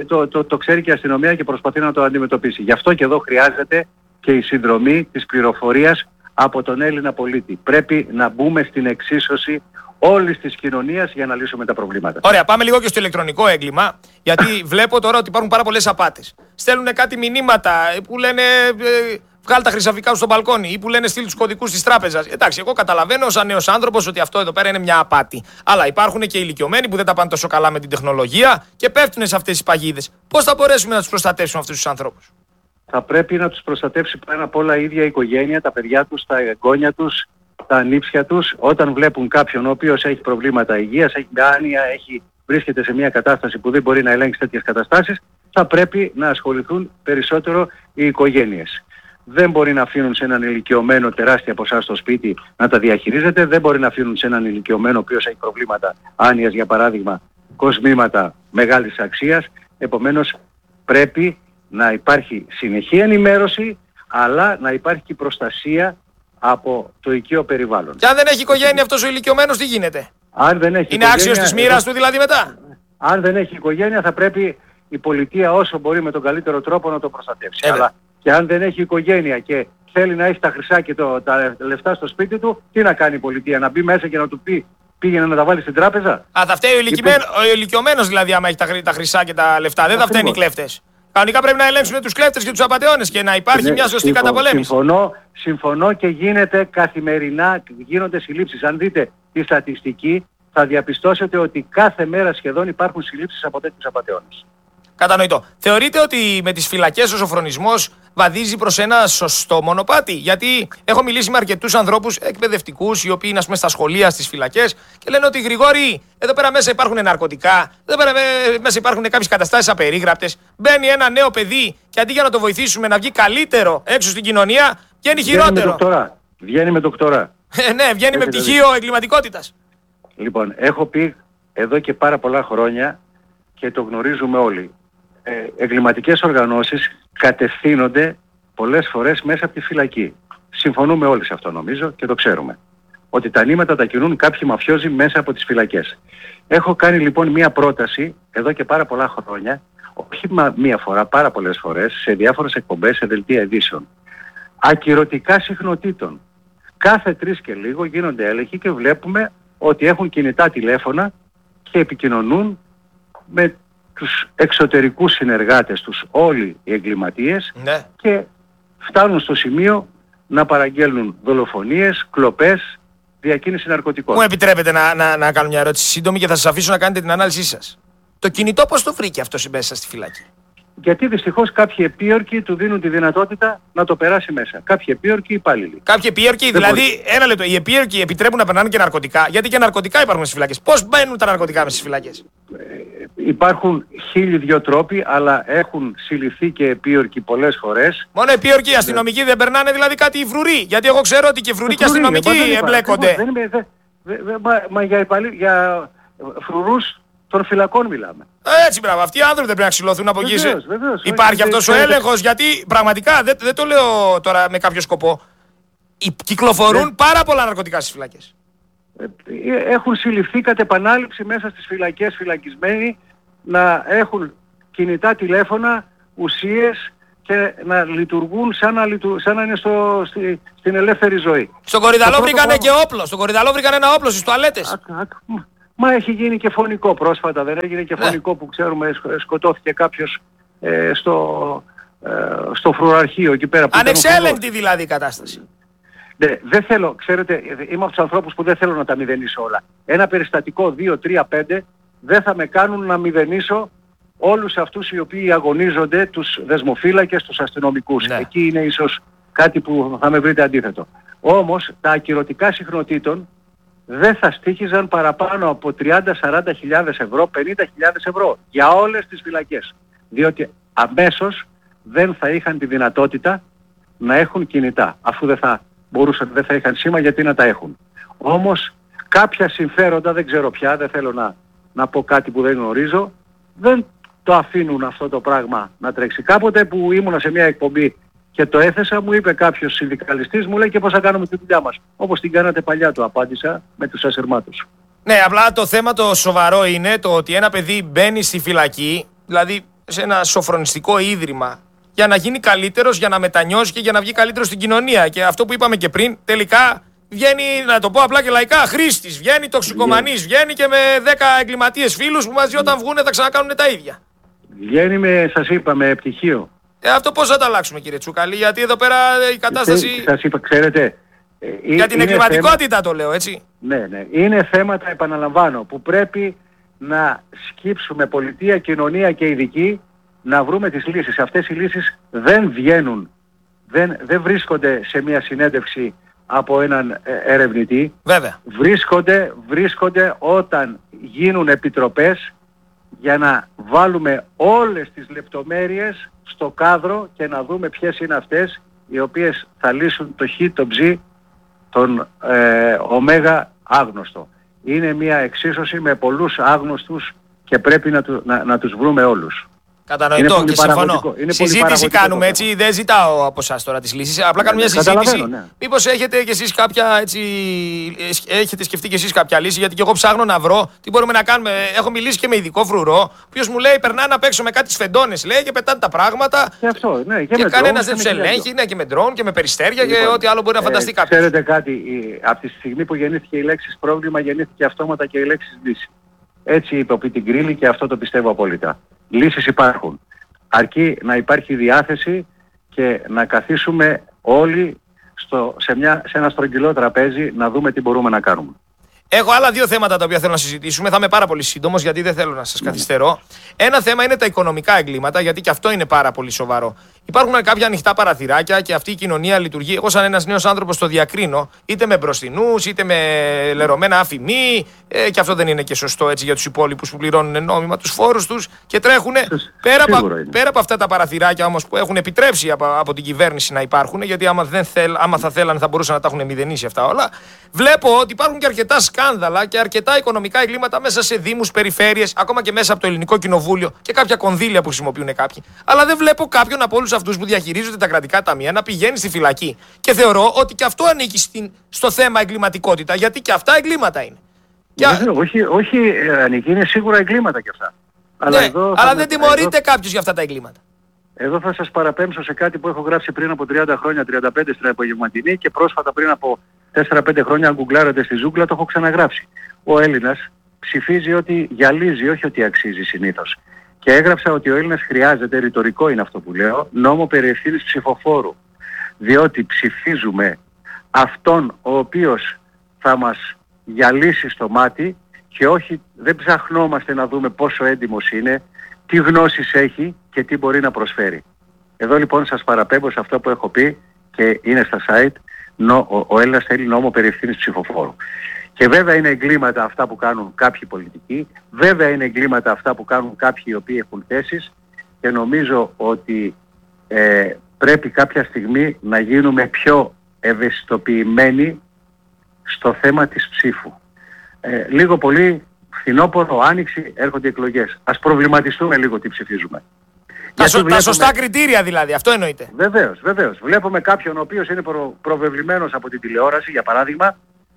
το ξέρει και η αστυνομία και προσπαθεί να το αντιμετωπίσει. Γι' αυτό και εδώ χρειάζεται και η συνδρομή της πληροφορίας από τον Έλληνα πολίτη. Πρέπει να μπούμε στην εξίσωση όλης της κοινωνίας για να λύσουμε τα προβλήματα. Ωραία, πάμε λίγο και στο ηλεκτρονικό έγκλημα, γιατί βλέπω τώρα ότι υπάρχουν πάρα πολλές απάτες. Στέλνουν κάτι μηνύματα που λένε βγάλ' τα χρυσαφικά σου στο μπαλκόνι ή που λένε στείλ τους κωδικούς της τράπεζας. Εντάξει, εγώ καταλαβαίνω σαν νέος άνθρωπος ότι αυτό εδώ πέρα είναι μια απάτη. Αλλά υπάρχουν και ηλικιωμένοι που δεν τα πάνε τόσο καλά με την τεχνολογία και πέφτουν σε αυτές τις παγίδες. Πώς θα μπορέσουμε να τους προστατεύσουμε αυτούς τους ανθρώπους? Θα πρέπει να τους προστατεύσει πάνω απ' όλα η ίδια η οικογένεια, τα παιδιά τους, τα εγγόνια τους, τα ανήψια τους. Όταν βλέπουν κάποιον ο οποίος έχει προβλήματα υγείας, έχει άνοια, βρίσκεται σε μια κατάσταση που δεν μπορεί να ελέγξει τέτοιες καταστάσεις, θα πρέπει να ασχοληθούν περισσότερο οι οικογένειες. Δεν μπορεί να αφήνουν σε έναν ηλικιωμένο τεράστια ποσά στο σπίτι να τα διαχειρίζεται, δεν μπορεί να αφήνουν σε έναν ηλικιωμένο ο οποίος έχει προβλήματα άνοιας, για παράδειγμα, κοσμήματα μεγάλης αξίας. Επομένως πρέπει να υπάρχει συνεχή ενημέρωση, αλλά να υπάρχει και προστασία από το οικείο περιβάλλον. Και αν δεν έχει οικογένεια αυτός ο ηλικιωμένος, τι γίνεται? Αν δεν έχει είναι άξιος της μοίρας του δηλαδή μετά? Αν δεν έχει οικογένεια θα πρέπει η πολιτεία όσο μπορεί με τον καλύτερο τρόπο να το προστατεύσει. Αλλά και αν δεν έχει οικογένεια και θέλει να έχει τα χρυσά και τα λεφτά στο σπίτι του, τι να κάνει η πολιτεία? Να μπει μέσα και να του πει πήγαινε να τα βάλει στην τράπεζα? Θα φταίει ο ηλικιωμένος δηλαδή άμα έχει τα χρυσά και τα λεφτά. Δεν θα φταίνουν οι κλέφτες. Κανονικά πρέπει να ελέγξουν τους κλέφτες και τους απατεώνες και να υπάρχει μια σωστή καταπολέμηση. Συμφωνώ και γίνεται καθημερινά, γίνονται συλλήψεις. Αν δείτε τη στατιστική θα διαπιστώσετε ότι κάθε μέρα σχεδόν υπάρχουν συλλήψεις από τέτοιους απατεώνες. Κατανοητό. Θεωρείτε ότι με τις φυλακές ο σοφρονισμός βαδίζει προς ένα σωστό μονοπάτι? Γιατί έχω μιλήσει με αρκετούς ανθρώπους εκπαιδευτικούς, οι οποίοι είναι ας πούμε στα σχολεία, στις φυλακές και λένε ότι Γρηγόρη, εδώ πέρα μέσα υπάρχουν ναρκωτικά, εδώ πέρα μέσα υπάρχουν κάποιες καταστάσεις απερίγραπτες. Μπαίνει ένα νέο παιδί και αντί για να το βοηθήσουμε να βγει καλύτερο έξω στην κοινωνία, βγαίνει χειρότερο. Βγαίνει με δοκτορά. Ναι, βγαίνει με πτυχίο εγκληματικότητας. Λοιπόν, έχω πει εδώ και πάρα πολλά χρόνια και το γνωρίζουμε όλοι. Εγκληματικές οργανώσεις κατευθύνονται πολλές φορές μέσα από τη φυλακή. Συμφωνούμε όλοι σε αυτό νομίζω και το ξέρουμε. Ότι τα νήματα τα κινούν κάποιοι μαφιόζοι μέσα από τις φυλακές. Έχω κάνει λοιπόν μία πρόταση εδώ και πάρα πολλά χρόνια, όχι μία φορά, πάρα πολλές φορές, σε διάφορες εκπομπές, σε δελτία ειδήσεων. Ακυρωτικά συχνοτήτων. Κάθε 3 και λίγο γίνονται έλεγχοι και βλέπουμε ότι έχουν κινητά τηλέφωνα και επικοινωνούν με τους εξωτερικούς συνεργάτες τους όλοι οι εγκληματίες, ναι, και φτάνουν στο σημείο να παραγγέλνουν δολοφονίες, κλοπές, διακίνηση ναρκωτικών. Μου επιτρέπετε να κάνω μια ερώτηση σύντομη και θα σας αφήσω να κάνετε την ανάλυση σας. Το κινητό πώς το βρήκε αυτό μέσα στη φυλακή? Γιατί δυστυχώς κάποιοι επίορκοι του δίνουν τη δυνατότητα να το περάσει μέσα. Κάποιοι επίορκοι υπάλληλοι. Κάποιοι επίορκοι, δηλαδή, ένα λεπτό, οι επίορκοι επιτρέπουν να περνάνε και ναρκωτικά? Γιατί και ναρκωτικά υπάρχουν στις φυλακές. Πώς μπαίνουν τα ναρκωτικά μέσα στις φυλακές? Υπάρχουν 1002 τρόποι, αλλά έχουν συλληφθεί και επίορκοι πολλές φορές. Μόνο επίορκοι, αστυνομικοί δεν περνάνε δηλαδή κάτι οι φρουροί? Γιατί εγώ ξέρω ότι και φρουροί και αστυνομικοί εμπλέκονται. Μα για φρουρούς των φυλακών μιλάμε. Έτσι, μπράβο. Αυτοί οι άνθρωποι δεν πρέπει να ξυλωθούν από εκεί. Υπάρχει αυτός ο έλεγχος, γιατί πραγματικά δεν το λέω τώρα με κάποιο σκοπό. Κυκλοφορούν πάρα πολλά ναρκωτικά στις φυλακές. έχουν συλληφθεί κατ' επανάληψη μέσα στις φυλακές φυλακισμένοι, να έχουν κινητά τηλέφωνα, ουσίες και να λειτουργούν σαν να είναι στην ελεύθερη ζωή. Στον Κορυδαλό βρήκανε και όπλο. Στον Κορυδαλό βρήκανε ένα όπλο στις τουαλέτες. Μα έχει γίνει και φωνικό πρόσφατα, δεν έγινε και φωνικό που ξέρουμε σκοτώθηκε κάποιος στο φρουραρχείο εκεί πέρα. Ανεξέλεγκτη δηλαδή η κατάσταση. Ναι, δεν θέλω, ξέρετε, είμαι από τους ανθρώπους που δεν θέλω να τα μηδενίσω όλα. Ένα περιστατικό 2, 3, 5 δεν θα με κάνουν να μηδενίσω όλους αυτούς οι οποίοι αγωνίζονται, τους δεσμοφύλακες, τους αστυνομικούς. Ναι. Εκεί είναι ίσως κάτι που θα με βρείτε αντίθετο. Όμως τα ακυρωτικά συχνοτήτων δεν θα στοίχιζαν παραπάνω από 30-40 χιλιάδες ευρώ, 50.000 ευρώ για όλες τις φυλακές. Διότι αμέσως δεν θα είχαν τη δυνατότητα να έχουν κινητά. Αφού δεν θα είχαν σήμα, γιατί να τα έχουν. Όμως κάποια συμφέροντα, δεν ξέρω πια, δεν θέλω να πω κάτι που δεν γνωρίζω, δεν το αφήνουν αυτό το πράγμα να τρέξει. Κάποτε που ήμουνα σε μια εκπομπή και το έθεσα, μου είπε κάποιος συνδικαλιστής, μου λέει, και πώς θα κάνουμε τη δουλειά μας. Όπως την κάνατε παλιά, του απάντησα με τους ασυρμάτους. Ναι, απλά το θέμα το σοβαρό είναι το ότι ένα παιδί μπαίνει στη φυλακή, δηλαδή σε ένα σοφρονιστικό ίδρυμα, για να γίνει καλύτερος, για να μετανιώσει και για να βγει καλύτερος στην κοινωνία. Και αυτό που είπαμε και πριν, τελικά βγαίνει, να το πω απλά και λαϊκά, χρήστης, βγαίνει τοξικομανής, βγαίνει και με 10 εγκληματίες φίλους που μαζί όταν βγούνε θα ξανακάνουν τα ίδια. Βγαίνει σας είπα, με πτυχίο. Αυτό πώς θα το αλλάξουμε, κύριε Τσούκαλη, γιατί εδώ πέρα η κατάσταση... Σας είπα, ξέρετε... για την εγκληματικότητα το λέω, έτσι. Ναι. Είναι θέματα, επαναλαμβάνω, που πρέπει να σκύψουμε πολιτεία, κοινωνία και ειδικοί να βρούμε τις λύσεις. Αυτές οι λύσεις δεν βγαίνουν, δεν βρίσκονται σε μια συνέντευξη από έναν ερευνητή. Βέβαια. Βρίσκονται όταν γίνουν επιτροπές για να βάλουμε όλες τις λεπτομέρειες στο κάδρο και να δούμε ποιες είναι αυτές οι οποίες θα λύσουν το χ, το ψ, τον ωμέγα άγνωστο. Είναι μια εξίσωση με πολλούς άγνωστους και πρέπει να τους βρούμε όλους. Κατανοητό και συμφωνώ. Συζήτηση κάνουμε, έτσι, δεν ζητάω από εσάς τώρα τις λύσεις. Απλά κάνουμε μια συζήτηση. Ναι. Μήπως έχετε κι εσείς κάποια, έτσι, έχετε σκεφτεί κι εσείς κάποια λύση, γιατί και εγώ ψάχνω να βρω τι μπορούμε να κάνουμε. Έχω μιλήσει και με ειδικό φρουρό, ο οποίος μου λέει περνάνε απ' έξω με κάτι σφεντώνες, λέει, και πετάνε τα πράγματα. Και αυτό, ναι, και κανένας δεν τους ελέγχει, ναι, και με ντρόν και με περιστέρια και ό,τι άλλο μπορεί να φανταστεί κάποιος. Ξέρετε κάτι, από τη στιγμή που γεννήθηκε η λέξη πρόβλημα, γεννήθηκε αυτόματα και η λέξη λύση. Έτσι είπε ο Πιτιγκρίλη και αυτό το πιστεύω απόλυτα. Λύσεις υπάρχουν. Αρκεί να υπάρχει διάθεση και να καθίσουμε όλοι σε ένα στρογγυλό τραπέζι να δούμε τι μπορούμε να κάνουμε. Έχω άλλα δύο θέματα τα οποία θέλω να συζητήσουμε. Θα είμαι πάρα πολύ σύντομος γιατί δεν θέλω να σας καθυστερώ. Ένα θέμα είναι τα οικονομικά εγκλήματα, γιατί και αυτό είναι πάρα πολύ σοβαρό. Υπάρχουν κάποια ανοιχτά παραθυράκια και αυτή η κοινωνία λειτουργεί. Εγώ, σαν ένας νέος άνθρωπος, το διακρίνω είτε με μπροστινούς είτε με λερωμένα αφημί. Και αυτό δεν είναι και σωστό, έτσι, για τους υπόλοιπους που πληρώνουν νόμιμα τους φόρους τους και τρέχουν. Πέρα από αυτά τα παραθυράκια όμως που έχουν επιτρέψει από την κυβέρνηση να υπάρχουν, γιατί άμα θα θέλανε θα μπορούσαν να τα έχουν μηδενίσει αυτά όλα. Βλέπω ότι υπάρχουν και αρκετά σκάνδαλα και αρκετά οικονομικά εγκλήματα μέσα σε δήμους, περιφέρειες, ακόμα και μέσα από το Ελληνικό Κοινοβούλιο και κάποια κονδύλια που χρησιμοποιούν κάποιοι. Αλλά δεν βλέπω κάποιον από όλους αυτούς που διαχειρίζονται τα κρατικά ταμεία να πηγαίνει στη φυλακή. Και θεωρώ ότι και αυτό ανήκει στο θέμα εγκληματικότητα, γιατί και αυτά εγκλήματα είναι. Όχι, ανήκει, είναι σίγουρα εγκλήματα και αυτά. Ναι, αλλά δεν τιμωρείται κάποιος για αυτά τα εγκλήματα. Εδώ θα σας παραπέμψω σε κάτι που έχω γράψει πριν από 30 χρόνια, 35 στην Απογευματινή, και πρόσφατα πριν από 4-5 χρόνια, αν γκουγκλάρετε στη ζούγκλα, το έχω ξαναγράψει. Ο Έλληνας ψηφίζει ότι γυαλίζει, όχι ότι αξίζει συνήθως. Και έγραψα ότι ο Έλληνας χρειάζεται, ρητορικό είναι αυτό που λέω, νόμο περί ευθύνης ψηφοφόρου. Διότι ψηφίζουμε αυτόν ο οποίος θα μας γυαλίσει στο μάτι και όχι, δεν ψαχνόμαστε να δούμε πόσο έντιμος είναι, τι γνώσεις έχει και τι μπορεί να προσφέρει. Εδώ λοιπόν σας παραπέμπω σε αυτό που έχω πει και είναι στα site. Ο Έλληνας θέλει νόμο περί ευθύνης ψηφοφόρου. Και βέβαια είναι εγκλήματα αυτά που κάνουν κάποιοι πολιτικοί, βέβαια είναι εγκλήματα αυτά που κάνουν κάποιοι οι οποίοι έχουν θέσεις, και νομίζω ότι πρέπει κάποια στιγμή να γίνουμε πιο ευαισθητοποιημένοι στο θέμα της ψήφου. Λίγο πολύ φθινόπωρο, άνοιξη, έρχονται οι εκλογές. Ας προβληματιστούμε λίγο τι ψηφίζουμε. Τα σωστά κριτήρια δηλαδή, αυτό εννοείται. Βεβαίως. Βλέπουμε κάποιον ο οποίος είναι προβεβλημένος από την τηλεόραση, για παράδειγμα,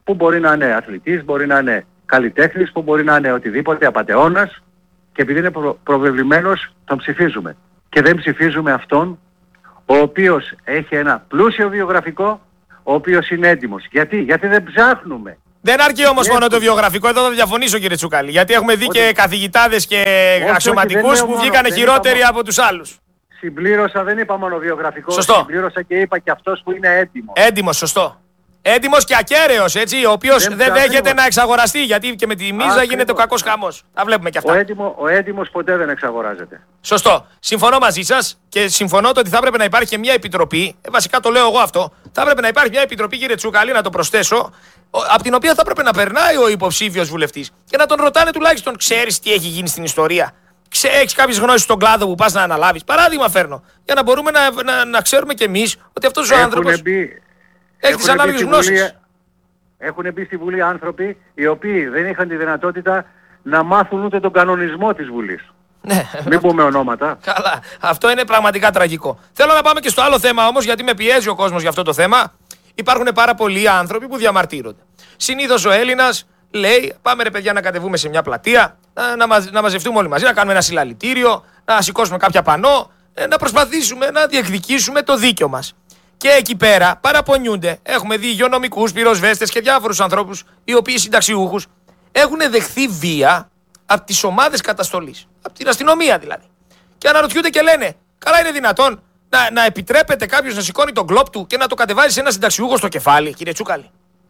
που μπορεί να είναι αθλητής, μπορεί να είναι καλλιτέχνης, που μπορεί να είναι οτιδήποτε, απατεώνας, και επειδή είναι προβεβλημένος τον ψηφίζουμε. Και δεν ψηφίζουμε αυτόν ο οποίος έχει ένα πλούσιο βιογραφικό, ο οποίος είναι έντιμος. Γιατί δεν ψάχνουμε. Δεν αρκεί όμως μόνο το βιογραφικό, εδώ θα διαφωνήσω κύριε Τσούκαλη. Γιατί έχουμε δει και καθηγητάδες και αξιωματικούς που βγήκανε χειρότεροι από τους άλλους. Συμπλήρωσα, δεν είπα μόνο βιογραφικό. Σωστό. Συμπλήρωσα και είπα και αυτός που είναι έντιμος. Έντιμος, σωστό. Έντιμος και ακέραιος, έτσι, ο οποίος δεν δέχεται να εξαγοραστεί. Γιατί και με τη μίζα γίνεται ο κακός χαμός. Τα βλέπουμε και αυτά. Ο έντιμος ποτέ δεν εξαγοράζεται. Σωστό. Συμφωνώ μαζί σας και συμφωνώ ότι θα έπρεπε να υπάρχει και μια επιτροπή. Βασικά το λέω εγώ αυτό. Θα έπρεπε να υπάρχει μια επιτροπή, κύριε Τσούκαλη, να το προσθέσω. Από την οποία θα έπρεπε να περνάει ο υποψήφιος βουλευτής και να τον ρωτάνε τουλάχιστον, ξέρεις τι έχει γίνει στην ιστορία. Έχεις κάποιες γνώσεις στον κλάδο που πας να αναλάβεις. Παράδειγμα φέρνω. Για να μπορούμε να ξέρουμε κι εμείς ότι αυτός ο άνθρωπος έχει τις ανάλογες γνώσεις. Έχουν μπει στη Βουλή άνθρωποι οι οποίοι δεν είχαν τη δυνατότητα να μάθουν ούτε τον κανονισμό της Βουλής. Ναι. Μην πούμε ονόματα. Καλά. Αυτό είναι πραγματικά τραγικό. Θέλω να πάμε και στο άλλο θέμα όμως, γιατί με πιέζει ο κόσμος για αυτό το θέμα. Υπάρχουν πάρα πολλοί άνθρωποι που διαμαρτύρονται. Συνήθως ο Έλληνας λέει: πάμε ρε παιδιά να κατεβούμε σε μια πλατεία, να μαζευτούμε όλοι μαζί, να κάνουμε ένα συλλαλητήριο, να σηκώσουμε κάποια πανό, να προσπαθήσουμε να διεκδικήσουμε το δίκιο μας. Και εκεί πέρα παραπονιούνται. Έχουμε δει υγειονομικούς, πυροσβέστες και διάφορους ανθρώπους, οι οποίοι συνταξιούχους έχουν δεχθεί βία από τις ομάδες καταστολής. Από την αστυνομία δηλαδή. Και αναρωτιούνται και λένε: καλά, είναι δυνατόν να επιτρέπεται κάποιος να σηκώνει τον κλόπ του και να το κατεβάζει σε ένα συνταξιούχο στο κεφάλι, κύριε Τσούκαλη?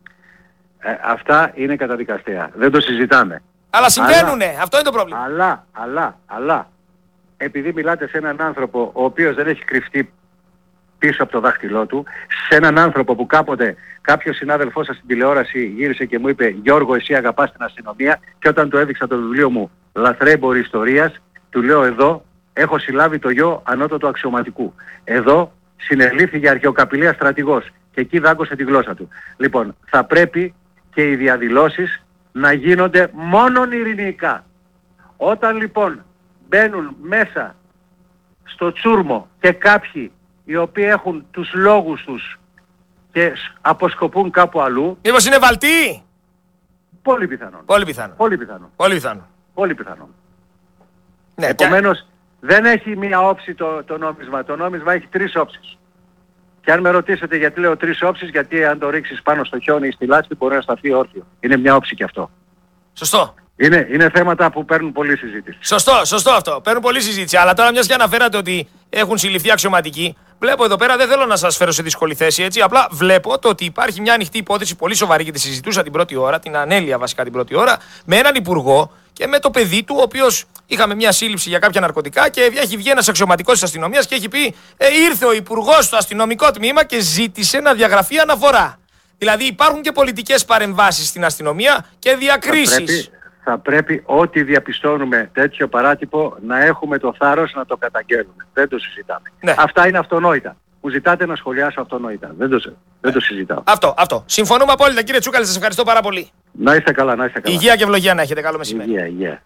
Αυτά είναι καταδικαστέα. Δεν το συζητάμε. Αλλά συμβαίνουνε. Αυτό είναι το πρόβλημα. Αλλά, επειδή μιλάτε σε έναν άνθρωπο ο οποίος δεν έχει κρυφτεί πίσω από το δάχτυλό του, σε έναν άνθρωπο που κάποτε κάποιος συνάδελφός σας στην τηλεόραση γύρισε και μου είπε: Γιώργο, εσύ αγαπάς την αστυνομία, και όταν του έδειξα το βιβλίο μου Λαθρέμποροι Ιστορίας, του λέω: εδώ έχω συλλάβει το γιο ανώτατου αξιωματικού. Εδώ συνελήφθη για αρχαιοκαπηλεία στρατηγός και εκεί δάγκωσε τη γλώσσα του. Λοιπόν, θα πρέπει και οι διαδηλώσεις να γίνονται μόνον ειρηνικά. Όταν λοιπόν μπαίνουν μέσα στο τσούρμο και κάποιοι οι οποίοι έχουν τους λόγους τους και αποσκοπούν κάπου αλλού... Μήπως είναι βαλτοί? Πολύ πιθανόν. Πολύ πιθανόν. Πολύ πιθανόν. Πολύ πιθανόν. Πολύ πιθανόν. Ναι, επομένως δεν έχει μία όψη το νόμισμα. Το νόμισμα έχει τρεις όψεις. Και αν με ρωτήσετε γιατί λέω τρεις όψεις, γιατί αν το ρίξεις πάνω στο χιόνι ή στη λάσπη μπορεί να σταθεί όρθιο. Είναι μια όψη και αυτό. Σωστό. Είναι θέματα που παίρνουν πολλή συζήτηση. Σωστό αυτό. Παίρνουν πολλή συζήτηση. Αλλά τώρα, μιας και αναφέρατε ότι έχουν συλληφθεί αξιωματικοί, βλέπω εδώ πέρα, δεν θέλω να σας φέρω σε δύσκολη θέση, έτσι. Απλά βλέπω το ότι υπάρχει μια ανοιχτή υπόθεση πολύ σοβαρή και τη συζητούσα την πρώτη ώρα, την ανέλεια βασικά την πρώτη ώρα, με έναν υπουργό και με το παιδί του, ο οποίος είχαμε μια σύλληψη για κάποια ναρκωτικά και έχει βγει ένας αξιωματικός της αστυνομίας και έχει πει: ήρθε ο υπουργός στο αστυνομικό τμήμα και ζήτησε να διαγραφεί αναφορά. Δηλαδή υπάρχουν και πολιτικές παρεμβάσεις στην αστυνομία και διακρίσεις. Θα πρέπει ό,τι διαπιστώνουμε τέτοιο παράτυπο να έχουμε το θάρρος να το καταγγέλνουμε. Δεν το συζητάμε. Ναι. Αυτά είναι αυτονόητα. Μου ζητάτε να σχολιάσω αυτονόητα. Δεν το συζητάω. Αυτό. Συμφωνούμε απόλυτα, κύριε Τσούκαλη. Σας ευχαριστώ πάρα πολύ. Να είστε καλά, να είστε καλά. Υγεία και ευλογία να έχετε. Καλό μεσημέρι. Υγεία.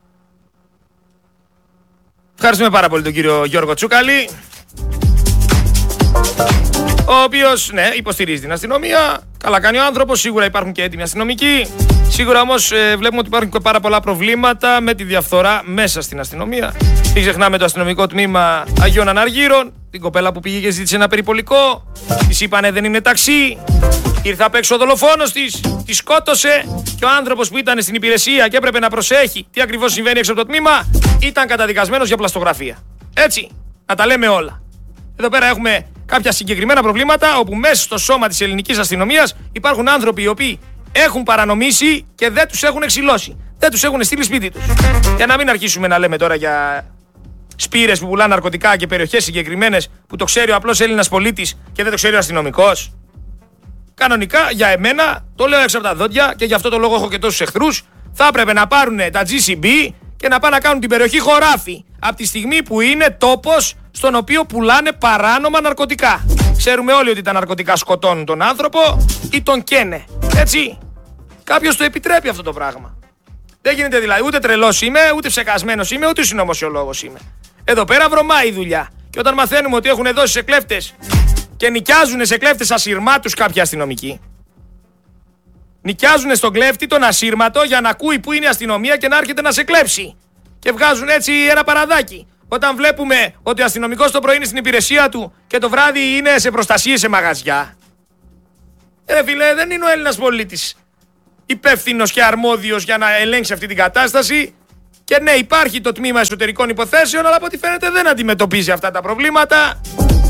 Ευχαριστούμε πάρα πολύ τον κύριο Γιώργο Τσούκαλη, ο οποίος, ναι, υποστηρίζει την αστυνομία. Καλά κάνει ο άνθρωπος. Σίγουρα υπάρχουν και έτοιμοι αστυνομικοί. Σίγουρα όμως βλέπουμε ότι υπάρχουν και πάρα πολλά προβλήματα με τη διαφθορά μέσα στην αστυνομία. Μην ξεχνάμε το αστυνομικό τμήμα Αγίων Αναργύρων. Την κοπέλα που πήγε και ζήτησε ένα περιπολικό. Της είπανε δεν είναι ταξί. Ήρθε απ' έξω ο δολοφόνος της. Τη σκότωσε. Και ο άνθρωπος που ήταν στην υπηρεσία και έπρεπε να προσέχει τι ακριβώς συμβαίνει έξω από το τμήμα, ήταν καταδικασμένος για πλαστογραφία. Έτσι. Να τα λέμε όλα. Εδώ πέρα έχουμε κάποια συγκεκριμένα προβλήματα όπου μέσα στο σώμα της ελληνικής αστυνομίας υπάρχουν άνθρωποι οι οποίοι έχουν παρανομήσει και δεν τους έχουν εξηλώσει. Δεν τους έχουν στείλει σπίτι τους. Για να μην αρχίσουμε να λέμε τώρα για σπήρες που πουλάνε ναρκωτικά και περιοχές συγκεκριμένες που το ξέρει ο απλός Έλληνας πολίτης και δεν το ξέρει ο αστυνομικός. Κανονικά για εμένα, το λέω έξω από τα δόντια και γι' αυτό το λόγο έχω και τόσους εχθρούς, θα έπρεπε να πάρουν τα GCB και να πάνε να κάνουν την περιοχή χωράφι. Από τη στιγμή που είναι τόπος στον οποίο πουλάνε παράνομα ναρκωτικά. Ξέρουμε όλοι ότι τα ναρκωτικά σκοτώνουν τον άνθρωπο ή τον καίνε. Έτσι. Κάποιος το επιτρέπει αυτό το πράγμα. Δεν γίνεται δηλαδή, ούτε τρελός είμαι, ούτε ψεκασμένος είμαι, ούτε συνωμοσιολόγος είμαι. Εδώ πέρα βρωμάει η δουλειά. Και όταν μαθαίνουμε ότι έχουν δώσει σε κλέφτες και νοικιάζουν σε κλέφτες ασυρμάτους κάποιοι αστυνομικοί, Νοικιάζουν στον κλέφτη τον ασύρματο για να ακούει που είναι η αστυνομία και να έρχεται να σε κλέψει. Και βγάζουν έτσι ένα παραδάκι. Όταν βλέπουμε ότι ο αστυνομικός το πρωί είναι στην υπηρεσία του και το βράδυ είναι σε προστασίες σε μαγαζιά. Φίλε, δεν είναι ο Έλληνας πολίτης υπεύθυνος και αρμόδιος για να ελέγξει αυτή την κατάσταση. Και ναι, υπάρχει το τμήμα εσωτερικών υποθέσεων, αλλά από ό,τι φαίνεται δεν αντιμετωπίζει αυτά τα προβλήματα.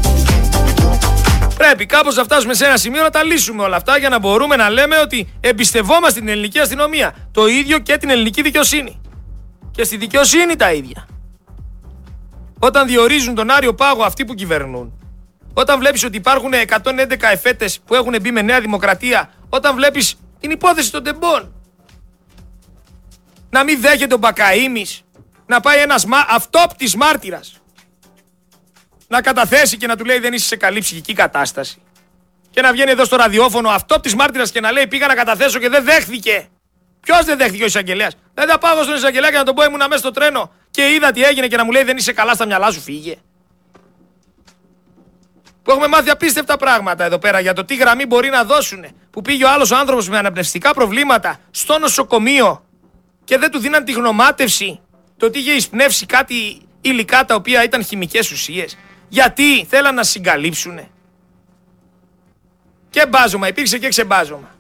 Πρέπει κάπως να φτάσουμε σε ένα σημείο να τα λύσουμε όλα αυτά για να μπορούμε να λέμε ότι εμπιστευόμαστε την ελληνική αστυνομία. Το ίδιο και την ελληνική δικαιοσύνη. Και στη δικαιοσύνη τα ίδια. Όταν διορίζουν τον Άριο Πάγο αυτοί που κυβερνούν, όταν βλέπεις ότι υπάρχουν 111 εφέτες που έχουν μπει με Νέα Δημοκρατία, όταν βλέπεις την υπόθεση των τεμπών, να μην δέχεται ο Μπακαΐμης να πάει ένας αυτόπτης μάρτυρας να καταθέσει και να του λέει δεν είσαι σε καλή ψυχική κατάσταση, και να βγαίνει εδώ στο ραδιόφωνο αυτόπτης μάρτυρας και να λέει πήγα να καταθέσω και δεν δέχθηκε. Ποιος δεν δέχθηκε? Ο εισαγγελέας. Δεν θα πάω στον εισαγγελέα και να τον πω ήμουνα μέσα στο τρένο και είδα τι έγινε και να μου λέει δεν είσαι καλά στα μυαλά σου, φύγε. Που έχουμε μάθει απίστευτα πράγματα εδώ πέρα για το τι γραμμή μπορεί να δώσουν. Που πήγε ο άλλος άνθρωπος με αναπνευστικά προβλήματα στο νοσοκομείο και δεν του δίναν τη γνωμάτευση το ότι είχε εισπνεύσει κάτι υλικά τα οποία ήταν χημικές ουσίες. Γιατί θέλαν να συγκαλύψουνε. Και μπάζωμα, υπήρξε και ξεμπάζωμα.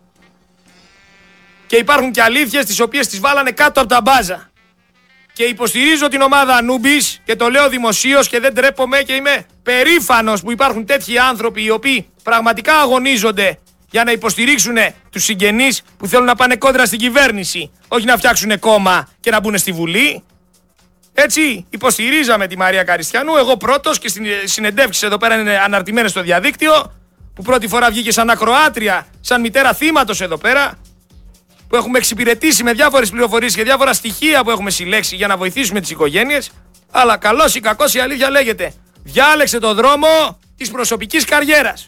Και υπάρχουν και αλήθειες τις οποίες τις βάλανε κάτω από τα μπάζα. Και υποστηρίζω την ομάδα Ανούμπης και το λέω δημοσίως και δεν τρέπομαι και είμαι περήφανος που υπάρχουν τέτοιοι άνθρωποι οι οποίοι πραγματικά αγωνίζονται για να υποστηρίξουν τους συγγενείς που θέλουν να πάνε κόντρα στην κυβέρνηση, όχι να φτιάξουν κόμμα και να μπουν στη Βουλή. Έτσι υποστηρίζαμε τη Μαρία Καριστιανού, εγώ πρώτος, και στις συνεντεύξεις εδώ πέρα είναι αναρτημένες στο διαδίκτυο, που πρώτη φορά βγήκε σαν ακροάτρια, σαν μητέρα θύματος εδώ πέρα, που έχουμε εξυπηρετήσει με διάφορες πληροφορίες και διάφορα στοιχεία που έχουμε συλλέξει για να βοηθήσουμε τις οικογένειες. Αλλά καλός ή κακός η αλήθεια λέγεται. Διάλεξε το δρόμο της προσωπικής καριέρας.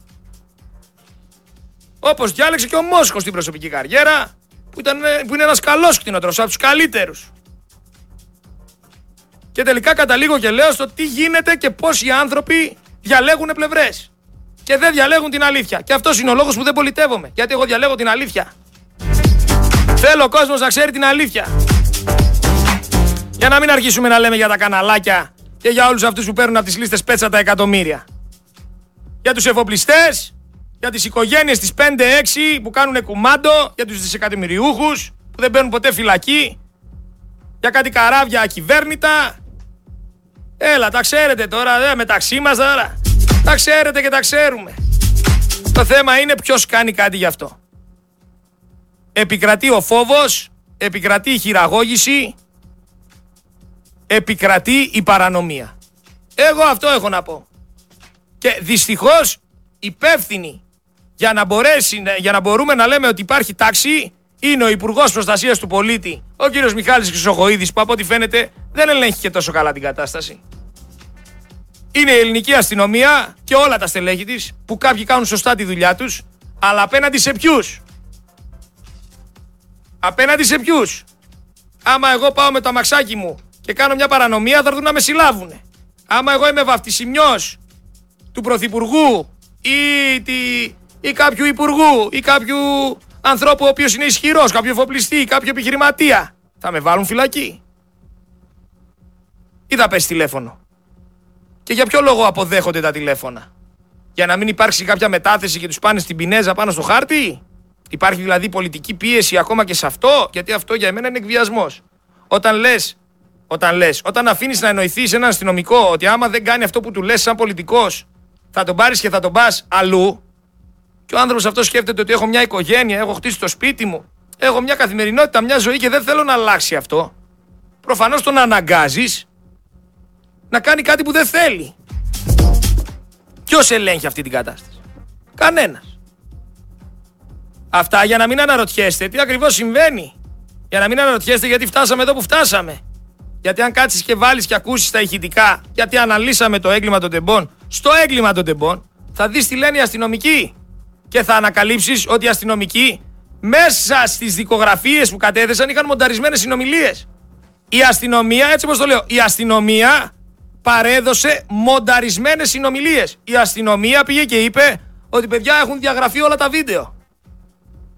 Όπως διάλεξε και ο Μόσχος την προσωπική καριέρα, που είναι ένας καλός κτηνοτρός, από τους καλύτερους. Και τελικά καταλήγω και λέω στο τι γίνεται και πώς οι άνθρωποι διαλέγουν πλευρές. Και δεν διαλέγουν την αλήθεια. Και αυτός είναι ο λόγος που δεν πολιτεύομαι. Γιατί εγώ διαλέγω την αλήθεια. Θέλω ο κόσμος να ξέρει την αλήθεια. Για να μην αρχίσουμε να λέμε για τα καναλάκια και για όλους αυτούς που παίρνουν από τις λίστες πέτσα τα εκατομμύρια. Για τους εφοπλιστές, για τις οικογένειες της 5-6 που κάνουν κουμάντο, για τους δισεκατομμυριούχους που δεν μπαίνουν ποτέ φυλακή, για κάτι καράβια ακυβέρνητα. Έλα, τα ξέρετε τώρα, μεταξύ μας τώρα. Τα ξέρετε και τα ξέρουμε. Το θέμα είναι ποιος κάνει κάτι γι' αυτό. Επικρατεί ο φόβος, επικρατεί η χειραγώγηση, επικρατεί η παρανομία. Εγώ αυτό έχω να πω. Και δυστυχώς υπεύθυνοι για να μπορούμε να λέμε ότι υπάρχει τάξη είναι ο Υπουργός Προστασίας του Πολίτη, ο κύριος Μιχάλης Χρυσοχοΐδης, που από ό,τι φαίνεται δεν ελέγχει και τόσο καλά την κατάσταση. Είναι η ελληνική αστυνομία και όλα τα στελέχη της, που κάποιοι κάνουν σωστά τη δουλειά τους, αλλά απέναντι σε ποιους? Απέναντι σε ποιους? Άμα εγώ πάω με το αμαξάκι μου και κάνω μια παρανομία, θα έρθουν να με συλλάβουνε. Άμα εγώ είμαι βαφτισιμιός του Πρωθυπουργού ή κάποιου υπουργού ή κάποιου ανθρώπου ο οποίος είναι ισχυρός, κάποιου εφοπλιστή, κάποιου επιχειρηματία, θα με βάλουν φυλακή ή θα πέσει τηλέφωνο? Και για ποιο λόγο αποδέχονται τα τηλέφωνα? Για να μην υπάρξει κάποια μετάθεση και τους πάνε στην πινέζα πάνω στο χάρτη? Υπάρχει δηλαδή πολιτική πίεση ακόμα και σε αυτό? Γιατί αυτό για μένα είναι εκβιασμός. Όταν αφήνεις να εννοηθείς έναν αστυνομικό ότι άμα δεν κάνει αυτό που του λες σαν πολιτικός, θα τον πάρεις και θα τον πας αλλού, και ο άνθρωπος αυτός σκέφτεται ότι έχω μια οικογένεια, έχω χτίσει το σπίτι μου, έχω μια καθημερινότητα, μια ζωή και δεν θέλω να αλλάξει αυτό, προφανώς τον αναγκάζεις να κάνει κάτι που δεν θέλει. Ποιος ελέγχει αυτή την κατάσταση? Κανένας. Αυτά για να μην αναρωτιέστε τι ακριβώς συμβαίνει. Για να μην αναρωτιέστε γιατί φτάσαμε εδώ που φτάσαμε. Γιατί αν κάτσεις και βάλεις και ακούσεις τα ηχητικά, γιατί αναλύσαμε το έγκλημα των τεμπών, στο έγκλημα των τεμπών θα δεις τι λένε οι αστυνομικοί. Και θα ανακαλύψεις ότι οι αστυνομικοί μέσα στις δικογραφίες που κατέθεσαν είχαν μονταρισμένες συνομιλίες. Η αστυνομία, έτσι όπως το λέω, η αστυνομία παρέδωσε μονταρισμένες συνομιλίες. Η αστυνομία πήγε και είπε ότι παιδιά έχουν διαγραφεί όλα τα βίντεο.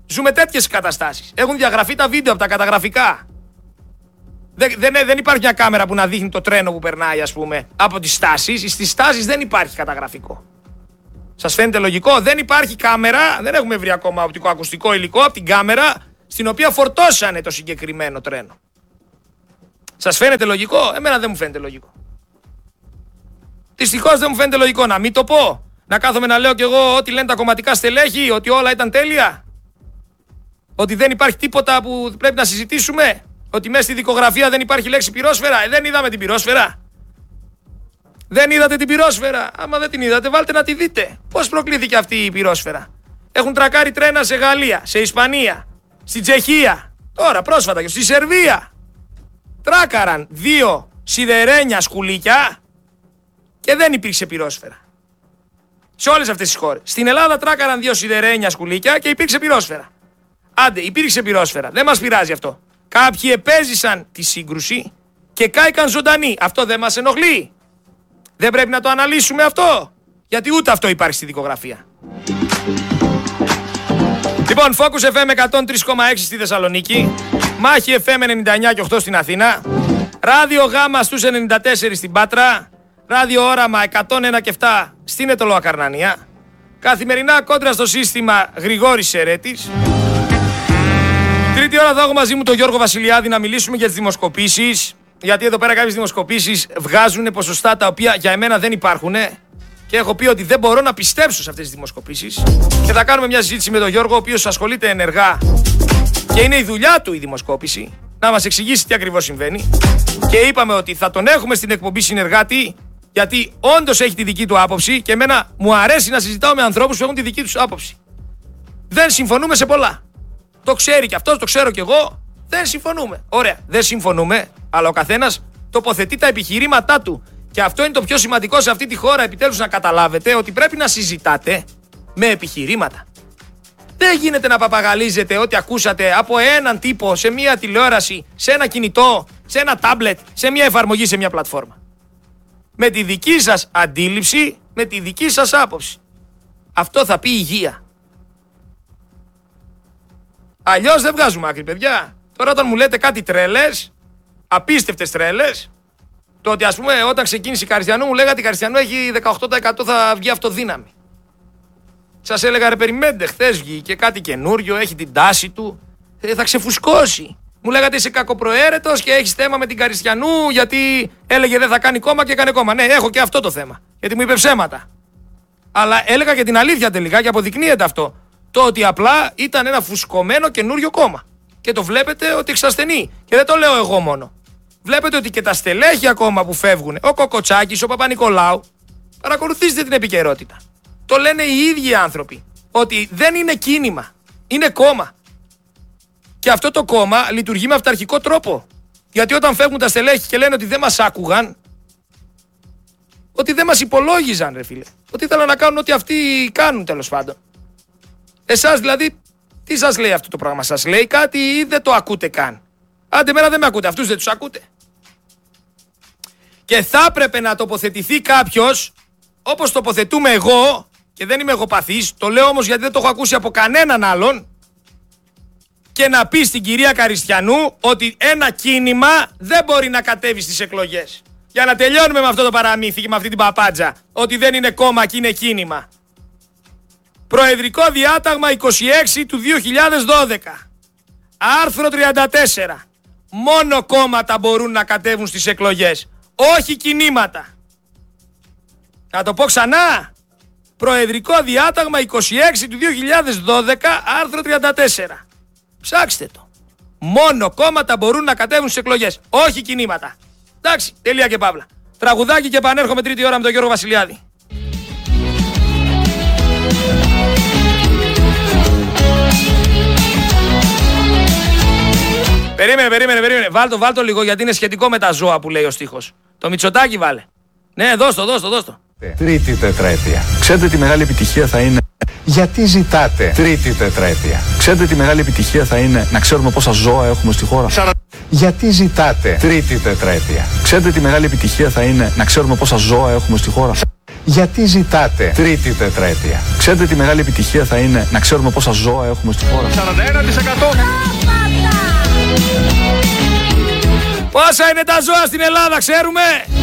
Ζούμε τέτοιες καταστάσεις. Έχουν διαγραφεί τα βίντεο από τα καταγραφικά. Δεν υπάρχει μια κάμερα που να δείχνει το τρένο που περνάει, ας πούμε, από τις στάσεις. Στις στάσεις δεν υπάρχει καταγραφικό. Σας φαίνεται λογικό? Δεν υπάρχει κάμερα, δεν έχουμε βρει ακόμα οπτικοακουστικό υλικό από την κάμερα στην οποία φορτώσανε το συγκεκριμένο τρένο. Σας φαίνεται λογικό? Εμένα δεν μου φαίνεται λογικό. Δυστυχώς δεν μου φαίνεται λογικό. Να μην το πω. Να κάθομαι να λέω κι εγώ ό,τι λένε τα κομματικά στελέχη, ότι όλα ήταν τέλεια. Ότι δεν υπάρχει τίποτα που πρέπει να συζητήσουμε. Ότι μέσα στη δικογραφία δεν υπάρχει λέξη πυρόσφαιρα. Δεν είδαμε την πυρόσφαιρα. Δεν είδατε την πυρόσφαιρα. Άμα δεν την είδατε, βάλτε να τη δείτε. Πώς προκλήθηκε αυτή η πυρόσφαιρα? Έχουν τρακάρει τρένα σε Γαλλία, σε Ισπανία, στη Τσεχία. Τώρα πρόσφατα και στη Σερβία. Τράκαραν 2 σιδερένια σκουλίκια και δεν υπήρξε πυρόσφαιρα. Σε όλες αυτές τις χώρες. Στην Ελλάδα τράκαραν 2 σιδερένια σκουλίκια και υπήρξε πυρόσφαιρα. Άντε, υπήρξε πυρόσφαιρα. Δεν μας πειράζει αυτό. Κάποιοι επέζησαν τη σύγκρουση και κάηκαν ζωντανοί. Αυτό δεν μας ενοχλεί? Δεν πρέπει να το αναλύσουμε αυτό? Γιατί ούτε αυτό υπάρχει στη δικογραφία. Λοιπόν, Focus FM 103,6 στη Θεσσαλονίκη, Μάχη FM 99 και 8 στην Αθήνα, Ράδιο Γάμα στους 94 στην Πάτρα, Ράδιο Όραμα 101 και 7 στην Ετωλοακαρνανία, καθημερινά κόντρα στο σύστημα Γρηγόρης Σερέτης. Τρίτη ώρα θα έχω μαζί μου τον Γιώργο Βασιλιάδη να μιλήσουμε για τις δημοσκοπήσεις. Γιατί εδώ πέρα κάποιες δημοσκοπήσεις βγάζουν ποσοστά τα οποία για εμένα δεν υπάρχουν. Και έχω πει ότι δεν μπορώ να πιστέψω σε αυτές τις δημοσκοπήσεις. Και θα κάνουμε μια συζήτηση με τον Γιώργο, ο οποίος ασχολείται ενεργά και είναι η δουλειά του η δημοσκόπηση, να μας εξηγήσει τι ακριβώς συμβαίνει. Και είπαμε ότι θα τον έχουμε στην εκπομπή συνεργάτη, γιατί όντως έχει τη δική του άποψη και εμένα μου αρέσει να συζητάω με ανθρώπους που έχουν τη δική τους άποψη. Δεν συμφωνούμε σε πολλά. Το ξέρει και αυτός, το ξέρω κι εγώ. Δεν συμφωνούμε. Ωραία, δεν συμφωνούμε, αλλά ο καθένας τοποθετεί τα επιχειρήματά του. Και αυτό είναι το πιο σημαντικό σε αυτή τη χώρα, επιτέλους να καταλάβετε ότι πρέπει να συζητάτε με επιχειρήματα. Δεν γίνεται να παπαγαλίζετε ό,τι ακούσατε από έναν τύπο σε μια τηλεόραση, σε ένα κινητό, σε ένα τάμπλετ, σε μια εφαρμογή, σε μια πλατφόρμα. Με τη δική σας αντίληψη, με τη δική σας άποψη. Αυτό θα πει υγεία. Αλλιώς δεν βγάζουμε άκρη, παιδιά. Τώρα όταν μου λέτε κάτι τρέλες, απίστευτες τρέλες, το ότι ας πούμε όταν ξεκίνησε η Καριστιανού μου λέγατε η Καριστιανού έχει 18% θα βγει αυτοδύναμη. Σας έλεγα ρε περιμένετε, χθες βγήκε κάτι καινούριο, έχει την τάση του, θα ξεφουσκώσει. Μου λέγατε είσαι κακοπροαίρετος και έχεις θέμα με την Καριστιανού γιατί έλεγε δεν θα κάνει κόμμα και έκανε κόμμα. Ναι, έχω και αυτό το θέμα, γιατί μου είπε ψέματα. Αλλά έλεγα και την αλήθεια τελικά και αποδεικνύεται αυτό. Το ότι απλά ήταν ένα φουσκωμένο καινούριο κόμμα. Και το βλέπετε ότι εξασθενεί. Και δεν το λέω εγώ μόνο. Βλέπετε ότι και τα στελέχη ακόμα που φεύγουν, ο Κοκοτσάκης, ο Παπα-Νικολάου, παρακολουθήστε την επικαιρότητα. Το λένε οι ίδιοι άνθρωποι. Ότι δεν είναι κίνημα. Είναι κόμμα. Και αυτό το κόμμα λειτουργεί με αυταρχικό τρόπο. Γιατί όταν φεύγουν τα στελέχη και λένε ότι δεν μας άκουγαν, ότι δεν μας υπολόγιζαν, ρε φίλε. Ότι ήθελαν να κάνουν ό,τι αυτοί κάνουν τέλος πάντων. Εσάς δηλαδή, τι σας λέει αυτό το πράγμα? Σας λέει κάτι ή δεν το ακούτε καν? Άντε μένα δεν με ακούτε, αυτούς δεν τους ακούτε. Και θα έπρεπε να τοποθετηθεί κάποιος όπως τοποθετούμε εγώ, και δεν είμαι εγωπαθής, το λέω όμως γιατί δεν το έχω ακούσει από κανέναν άλλον, και να πει στην κυρία Καριστιανού ότι ένα κίνημα δεν μπορεί να κατέβει στις εκλογές. Για να τελειώνουμε με αυτό το παραμύθι και με αυτή την παπάντζα, ότι δεν είναι κόμμα και είναι κίνημα. Προεδρικό διάταγμα 26 του 2012. Άρθρο 34. Μόνο κόμματα μπορούν να κατέβουν στις εκλογές. Όχι κινήματα. Να το πω ξανά. Προεδρικό διάταγμα 26 του 2012. Άρθρο 34. Ψάξτε το. Μόνο κόμματα μπορούν να κατέβουν στις εκλογές. Όχι κινήματα. Εντάξει, τελεία και παύλα. Τραγουδάκι και επανέρχομαι τρίτη ώρα με τον Γιώργο Βασιλιάδη. Περίμενε. Βάλτο λίγο γιατί είναι σχετικό με τα ζώα που λέει ο στίχος. Το Μητσοτάκι βάλε. Ναι, δώστο. Τρίτη τετραετία. Ξέρετε τι μεγάλη επιτυχία θα είναι? Γιατί ζητάτε τρίτη τετραετία? Ξέρετε τι μεγάλη επιτυχία θα είναι να ξέρουμε πόσα ζώα έχουμε στη χώρα? Γιατί ζητάτε τρίτη τετραετία? Ξέρετε τι μεγάλη επιτυχία θα είναι να ξέρουμε πόσα ζώα έχουμε στη χώρα? Γιατί ζητάτε τρίτη τετραετία? Ξέρετε τι μεγάλη επιτυχία θα είναι να ξέρουμε πόσα ζώα έχουμε στη χώρα? 41%. Πόσα είναι τα ζώα στην Ελλάδα, ξέρουμε?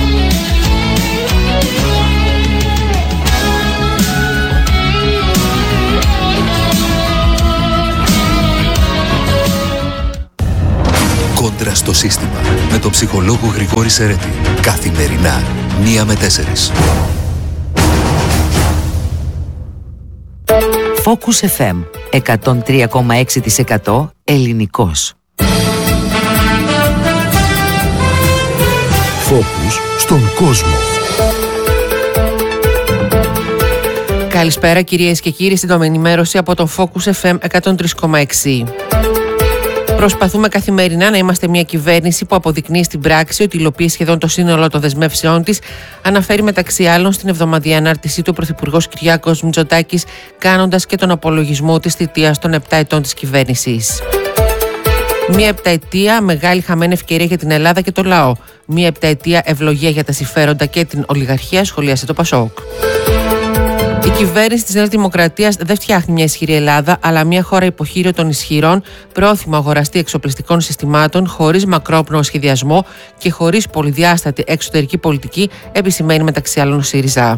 Κόντρα στο σύστημα με τον ψυχολόγο Γρηγόρη Σερέτη. Καθημερινά 1 με 4. Focus FM 103,6% ελληνικός. Focus στον κόσμο. Καλησπέρα κυρίες και κύριοι, στην ενημέρωση από τον Focus FM 103,6. Προσπαθούμε καθημερινά να είμαστε μια κυβέρνηση που αποδεικνύει στην πράξη ότι υλοποιεί σχεδόν το σύνολο των δεσμεύσεών της, αναφέρει μεταξύ άλλων στην εβδομαδιαία ανάρτησή του ο Πρωθυπουργός Κυριάκος Μητσοτάκης, κάνοντας και τον απολογισμό της θητείας των 7 ετών της κυβέρνησης. Μια επταετία μεγάλη χαμένη ευκαιρία για την Ελλάδα και το λαό. Μια επταετία ευλογία για τα συμφέροντα και την ολιγαρχία, σχολίασε το Πασόκ. Η κυβέρνηση της Νέας Δημοκρατίας δεν φτιάχνει μια ισχυρή Ελλάδα, αλλά μια χώρα υποχείριο των ισχυρών, πρόθυμο αγοραστή εξοπλιστικών συστημάτων, χωρίς μακρόπνοο σχεδιασμό και χωρίς πολυδιάστατη εξωτερική πολιτική, επισημαίνει μεταξύ άλλων ο ΣΥΡΙΖΑ.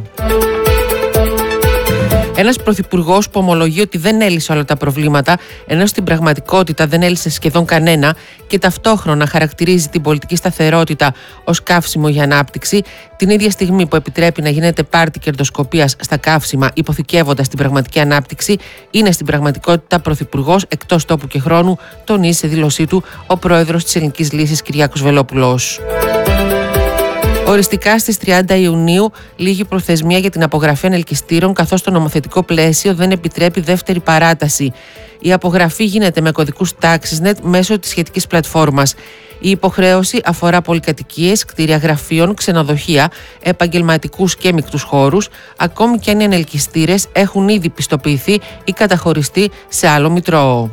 Ένας πρωθυπουργός που ομολογεί ότι δεν έλυσε όλα τα προβλήματα, ενώ στην πραγματικότητα δεν έλυσε σχεδόν κανένα, και ταυτόχρονα χαρακτηρίζει την πολιτική σταθερότητα ως καύσιμο για ανάπτυξη, την ίδια στιγμή που επιτρέπει να γίνεται πάρτι κερδοσκοπίας στα καύσιμα, υποθηκεύοντας την πραγματική ανάπτυξη, είναι στην πραγματικότητα πρωθυπουργός εκτός τόπου και χρόνου, τονίζει σε δήλωσή του ο πρόεδρος της Ελληνικής Λύσης Κυριάκος Βελόπουλος. Οριστικά στις 30 Ιουνίου λήγει προθεσμία για την απογραφή ανελκυστήρων, καθώς το νομοθετικό πλαίσιο δεν επιτρέπει δεύτερη παράταση. Η απογραφή γίνεται με κωδικούς TaxisNet μέσω της σχετικής πλατφόρμας. Η υποχρέωση αφορά πολυκατοικίες, κτίρια γραφείων, ξενοδοχεία, επαγγελματικούς και μεικτούς χώρους, ακόμη και αν οι ανελκυστήρες έχουν ήδη πιστοποιηθεί ή καταχωριστεί σε άλλο μητρό.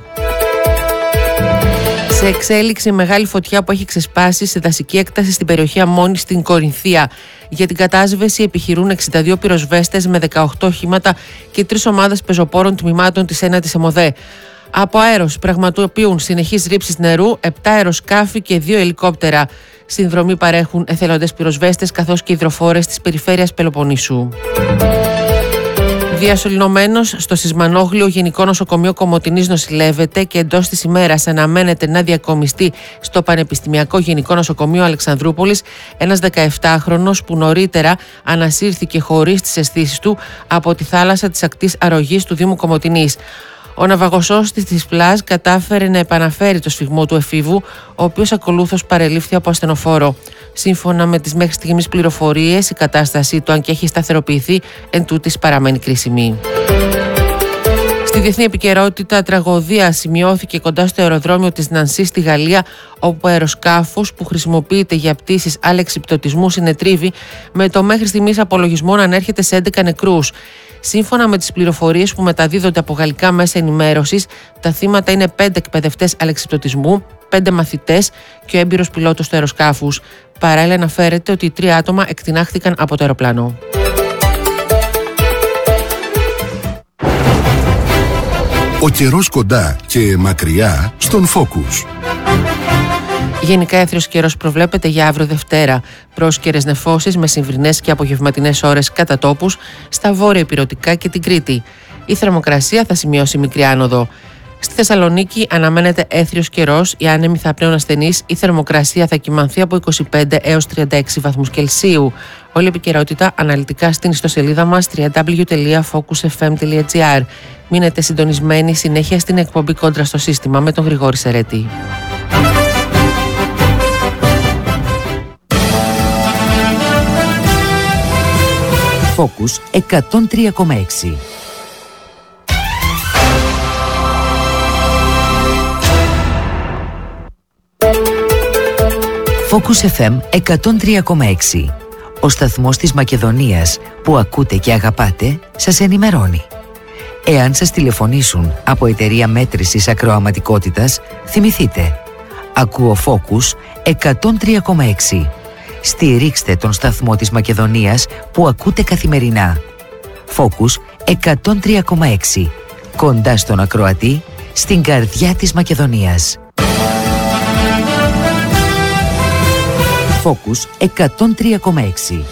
Σε εξέλιξη μεγάλη φωτιά που έχει ξεσπάσει σε δασική έκταση στην περιοχή Αμμόνη στην Κορινθία. Για την κατάσβεση επιχειρούν 62 πυροσβέστες με 18 οχήματα και 3 ομάδες πεζοπόρων τμήματων της 9ης ΕΜΟΔΕ. Από αέρος πραγματοποιούν συνεχείς ρήψεις νερού, 7 αεροσκάφη και 2 ελικόπτερα. Συνδρομή παρέχουν εθελοντές πυροσβέστες καθώς και υδροφόρες της περιφέρειας Πελοποννήσου. Διασωληνωμένος στο Σισμανόγλιο Γενικό Νοσοκομείο Κομοτηνής νοσηλεύεται και εντός της ημέρας αναμένεται να διακομιστεί στο Πανεπιστημιακό Γενικό Νοσοκομείο Αλεξανδρούπολης ένας 17χρονος που νωρίτερα ανασύρθηκε χωρίς τις αισθήσεις του από τη θάλασσα της ακτής αρρωγής του Δήμου Κομοτηνής. Ο ναυαγοσώστης της ΠΛΑΣ κατάφερε να επαναφέρει το σφιγμό του εφήβου, ο οποίος ακολούθως παρελήφθη από ασθενοφόρο. Σύμφωνα με τις μέχρι στιγμής πληροφορίες, η κατάστασή του, αν και έχει σταθεροποιηθεί, εντούτοις παραμένει κρίσιμη. Στη διεθνή επικαιρότητα, τραγωδία σημειώθηκε κοντά στο αεροδρόμιο της Νανσί στη Γαλλία, όπου αεροσκάφος που χρησιμοποιείται για πτήσεις αλεξιπτωτισμού συνετρίβει, με το μέχρι στιγμής απολογισμό να ανέρχεται σε 11 νεκρούς. Σύμφωνα με τις πληροφορίες που μεταδίδονται από γαλλικά μέσα ενημέρωσης, τα θύματα είναι 5 εκπαιδευτές αλεξιπτωτισμού, 5 μαθητές και ο έμπειρος πιλότος του αεροσκάφους. Παράλληλα αναφέρεται ότι οι 3 άτομα εκτινάχθηκαν από το αεροπλάνο. Ο καιρός κοντά και μακριά στον Focus. Γενικά έθριος καιρός προβλέπεται για αύριο Δευτέρα. Πρόσκαιρες νεφώσεις με συμβρινές και απογευματινές ώρες κατά τόπους στα βόρεια Ηπειρωτικά και την Κρήτη. Η θερμοκρασία θα σημειώσει μικρή άνοδο. Στη Θεσσαλονίκη αναμένεται έθριος καιρός, οι άνεμοι θα πνέουν ασθενείς, η θερμοκρασία θα κυμανθεί από 25 έως 36 βαθμούς Κελσίου. Όλη η επικαιρότητα αναλυτικά στην ιστοσελίδα μας www.focusfm.gr. Μείνετε συντονισμένοι συνέχεια στην εκπομπή Κόντρα στο σύστημα με τον Γρηγόρη Σερέτη. Focus 103,6. Focus FM 103,6. Ο σταθμός της Μακεδονίας που ακούτε και αγαπάτε σας ενημερώνει. Εάν σας τηλεφωνήσουν από εταιρεία μέτρησης ακροαματικότητας, θυμηθείτε. Ακούω Focus 103,6. Στηρίξτε τον σταθμό της Μακεδονίας που ακούτε καθημερινά. Focus 103,6. Κοντά στον ακροατή, στην καρδιά της Μακεδονίας. Focus 103,6.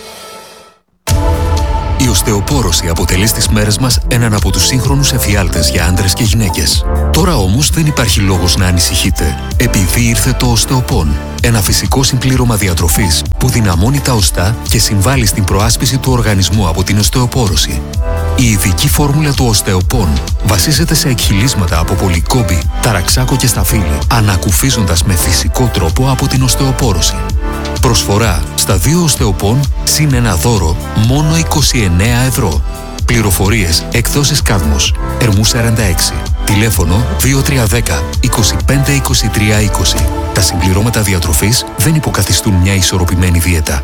Η οστεοπόρωση αποτελεί στις μέρες μας έναν από τους σύγχρονους εφιάλτες για άντρες και γυναίκες. Τώρα όμως δεν υπάρχει λόγος να ανησυχείτε, επειδή ήρθε το οστεοπόν. Ένα φυσικό συμπλήρωμα διατροφής που δυναμώνει τα οστά και συμβάλλει στην προάσπιση του οργανισμού από την οστεοπόρωση. Η ειδική φόρμουλα του οστεοπόν βασίζεται σε εκχυλίσματα από πολυκόμπη, ταραξάκο και σταφύλι, ανακουφίζοντας με φυσικό τρόπο από την οστεοπόρωση. Προσφορά στα 2 οστεοπόν συν ένα δώρο μόνο 29 ευρώ. Πληροφορίες εκδόσεις Κάδμος, Ερμού 46. Τηλέφωνο 2310 25 23 20. Τα συμπληρώματα διατροφής δεν υποκαθιστούν μια ισορροπημένη δίαιτα.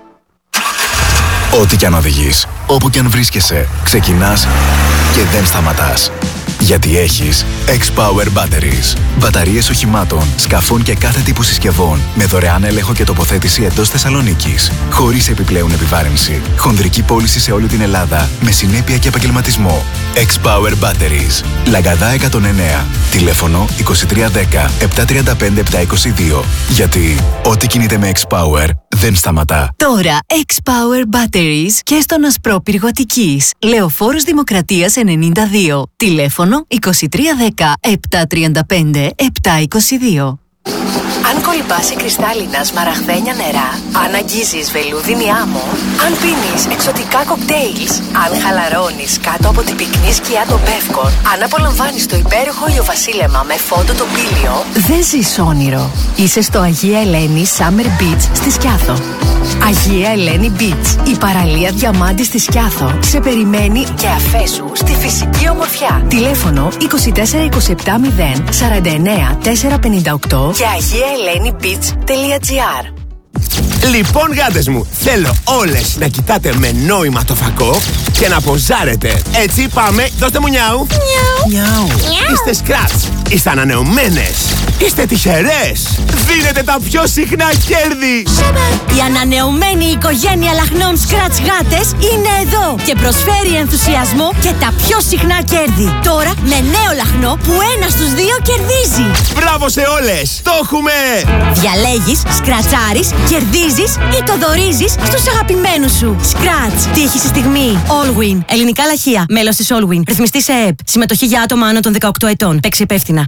Ό,τι κι αν οδηγείς, όπου κι αν βρίσκεσαι, ξεκινάς και δεν σταματάς. Γιατί έχεις X-Power Batteries. Μπαταρίες οχημάτων, σκαφών και κάθε τύπου συσκευών με δωρεάν έλεγχο και τοποθέτηση εντός Θεσσαλονίκης. Χωρίς επιπλέον επιβάρυνση. Χονδρική πώληση σε όλη την Ελλάδα με συνέπεια και επαγγελματισμό. X-Power Batteries. Λαγκαδά 109. Τηλέφωνο 2310 735 722. Γιατί ό,τι κινείται με X-Power δεν σταματά. Τώρα X-Power Batteries και στον Ασπρόπυργο Αττικής. Λεωφόρος Δημοκρατίας 92. Τηλέφωνο 2310 735 722. Αν κολυμπάς σε κρυστάλλινα σμαραγδένια νερά, αν αγγίζεις βελούδινη άμμο, αν πίνεις εξωτικά κοκτέιλς, αν χαλαρώνεις κάτω από την πυκνή σκιά των Πεύκων, αν απολαμβάνεις το υπέροχο ηλιοβασίλεμα με φόντο το πήλιο, δεν ζεις όνειρο. Είσαι στο Αγία Ελένη Summer Beach στη Σκιάθο. Αγία Ελένη Beach, η παραλία διαμάντη στη Σκιάθο, σε περιμένει και αφέσου στη φυσική ομορφιά. Τηλέφωνο 24 27 0 49 458 και agiaelenibeach.gr. Λοιπόν, γάτες μου, θέλω όλες να κοιτάτε με νόημα το φακό και να ποζάρετε. Έτσι, πάμε, δώστε μου νιάου. Νιάου. Είστε σκράτς, είστε ανανεωμένες, είστε τυχερές. Δίνετε τα πιο συχνά κέρδη. Η ανανεωμένη οικογένεια λαχνών σκράτς γάτες είναι εδώ και προσφέρει ενθουσιασμό και τα πιο συχνά κέρδη. Τώρα με νέο λαχνό που 1 στους 2 κερδίζει. Μπράβο σε όλες, το έχουμε. Διαλέγεις, σκρατσάρεις, κερδίζεις ή το δωρίζεις στους αγαπημένους σου. Σκράτς, τύχη στη στιγμή. Allwin, ελληνικά λαχεία, μέλος της Allwin. Ρυθμιστή σε ΕΕΠ. Συμμετοχή για άτομα άνω των 18 ετών. Παίξει υπεύθυνα.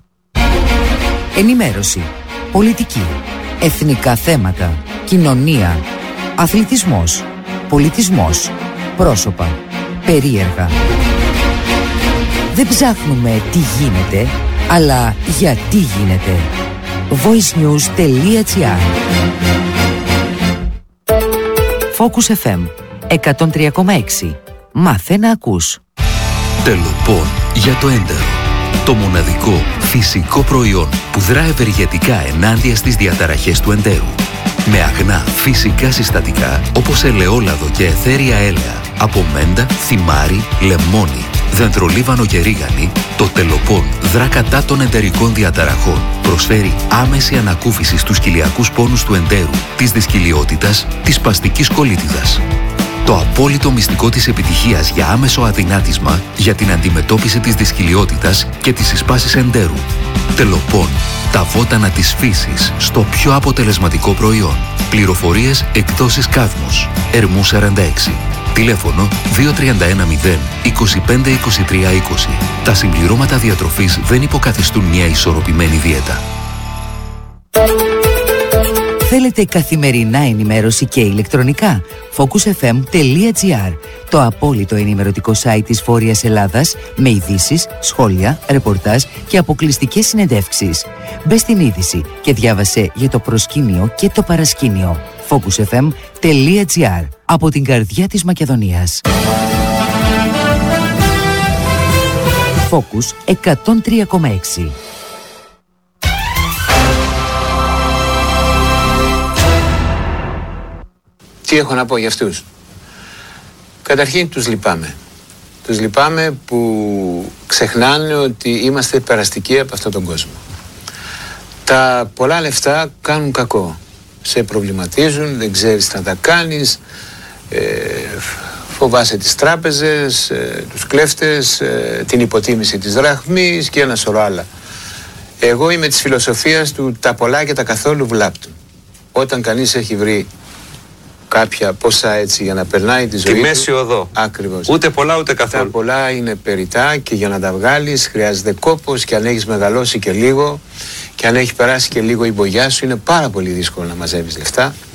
Ενημέρωση, πολιτική, εθνικά θέματα, κοινωνία, αθλητισμός, πολιτισμός, πρόσωπα, περίεργα. Δεν ψάχνουμε τι γίνεται, αλλά γιατί γίνεται. voicenews.gr. Focus FM 103,6. Μάθε να ακούς. Τελοπών για το έντερο. Το μοναδικό φυσικό προϊόν που δρά ευεργετικά ενάντια στις διαταραχές του εντέρου. Με αγνά φυσικά συστατικά όπως ελαιόλαδο και αιθέρια έλαια, από μέντα, θυμάρι, λεμόνι, δεντρολίβανο και ρίγανη, το Τελοπών δρά κατά των εντερικών διαταραχών. Προσφέρει άμεση ανακούφιση στους κοιλιακούς πόνους του εντέρου, της δυσκυλιότητας, της σπαστικής κολίτιδας. Το απόλυτο μυστικό της επιτυχίας για άμεσο αδυνάτισμα για την αντιμετώπιση της δυσκυλιότητας και της συσπάσης εντέρου. Τελοπών. Τα βότανα της φύσης στο πιο αποτελεσματικό προϊόν. Πληροφορίες εκδόσεις Κάδμος. Ερμού 46. Τηλέφωνο 2310 25 23 20. Τα συμπληρώματα διατροφής δεν υποκαθιστούν μια ισορροπημένη δίαιτα. Θέλετε καθημερινά ενημέρωση και ηλεκτρονικά? focusfm.gr. Το απόλυτο ενημερωτικό site της Βόρειας Ελλάδας με ειδήσεις, σχόλια, ρεπορτάζ και αποκλειστικές συνεντεύξεις. Μπες στην είδηση και διάβασε για το προσκήνιο και το παρασκήνιο. focusfm.gr. Από την καρδιά της Μακεδονίας. Focus 103,6. Τι έχω να πω για αυτούς? Καταρχήν τους λυπάμαι. Τους λυπάμαι που ξεχνάνε ότι είμαστε περαστικοί από αυτόν τον κόσμο. Τα πολλά λεφτά κάνουν κακό. σε προβληματίζουν, δεν ξέρεις τι να τα κάνεις, φοβάσαι τις τράπεζες, τους κλέφτες, την υποτίμηση της δραχμής και ένα σωρό άλλα. Εγώ είμαι της φιλοσοφίας του τα πολλά και τα καθόλου βλάπτουν. Όταν κανείς έχει βρει κάποια ποσά έτσι για να περνάει τη ζωή τη μέση οδό. Ακριβώς. Ούτε πολλά ούτε καθόλου. Τα πολλά είναι περιτά και για να τα βγάλεις χρειάζεται κόπος, και αν έχεις μεγαλώσει και λίγο και αν έχει περάσει και λίγο η μπογιά σου είναι πάρα πολύ δύσκολο να μαζεύεις λεφτά.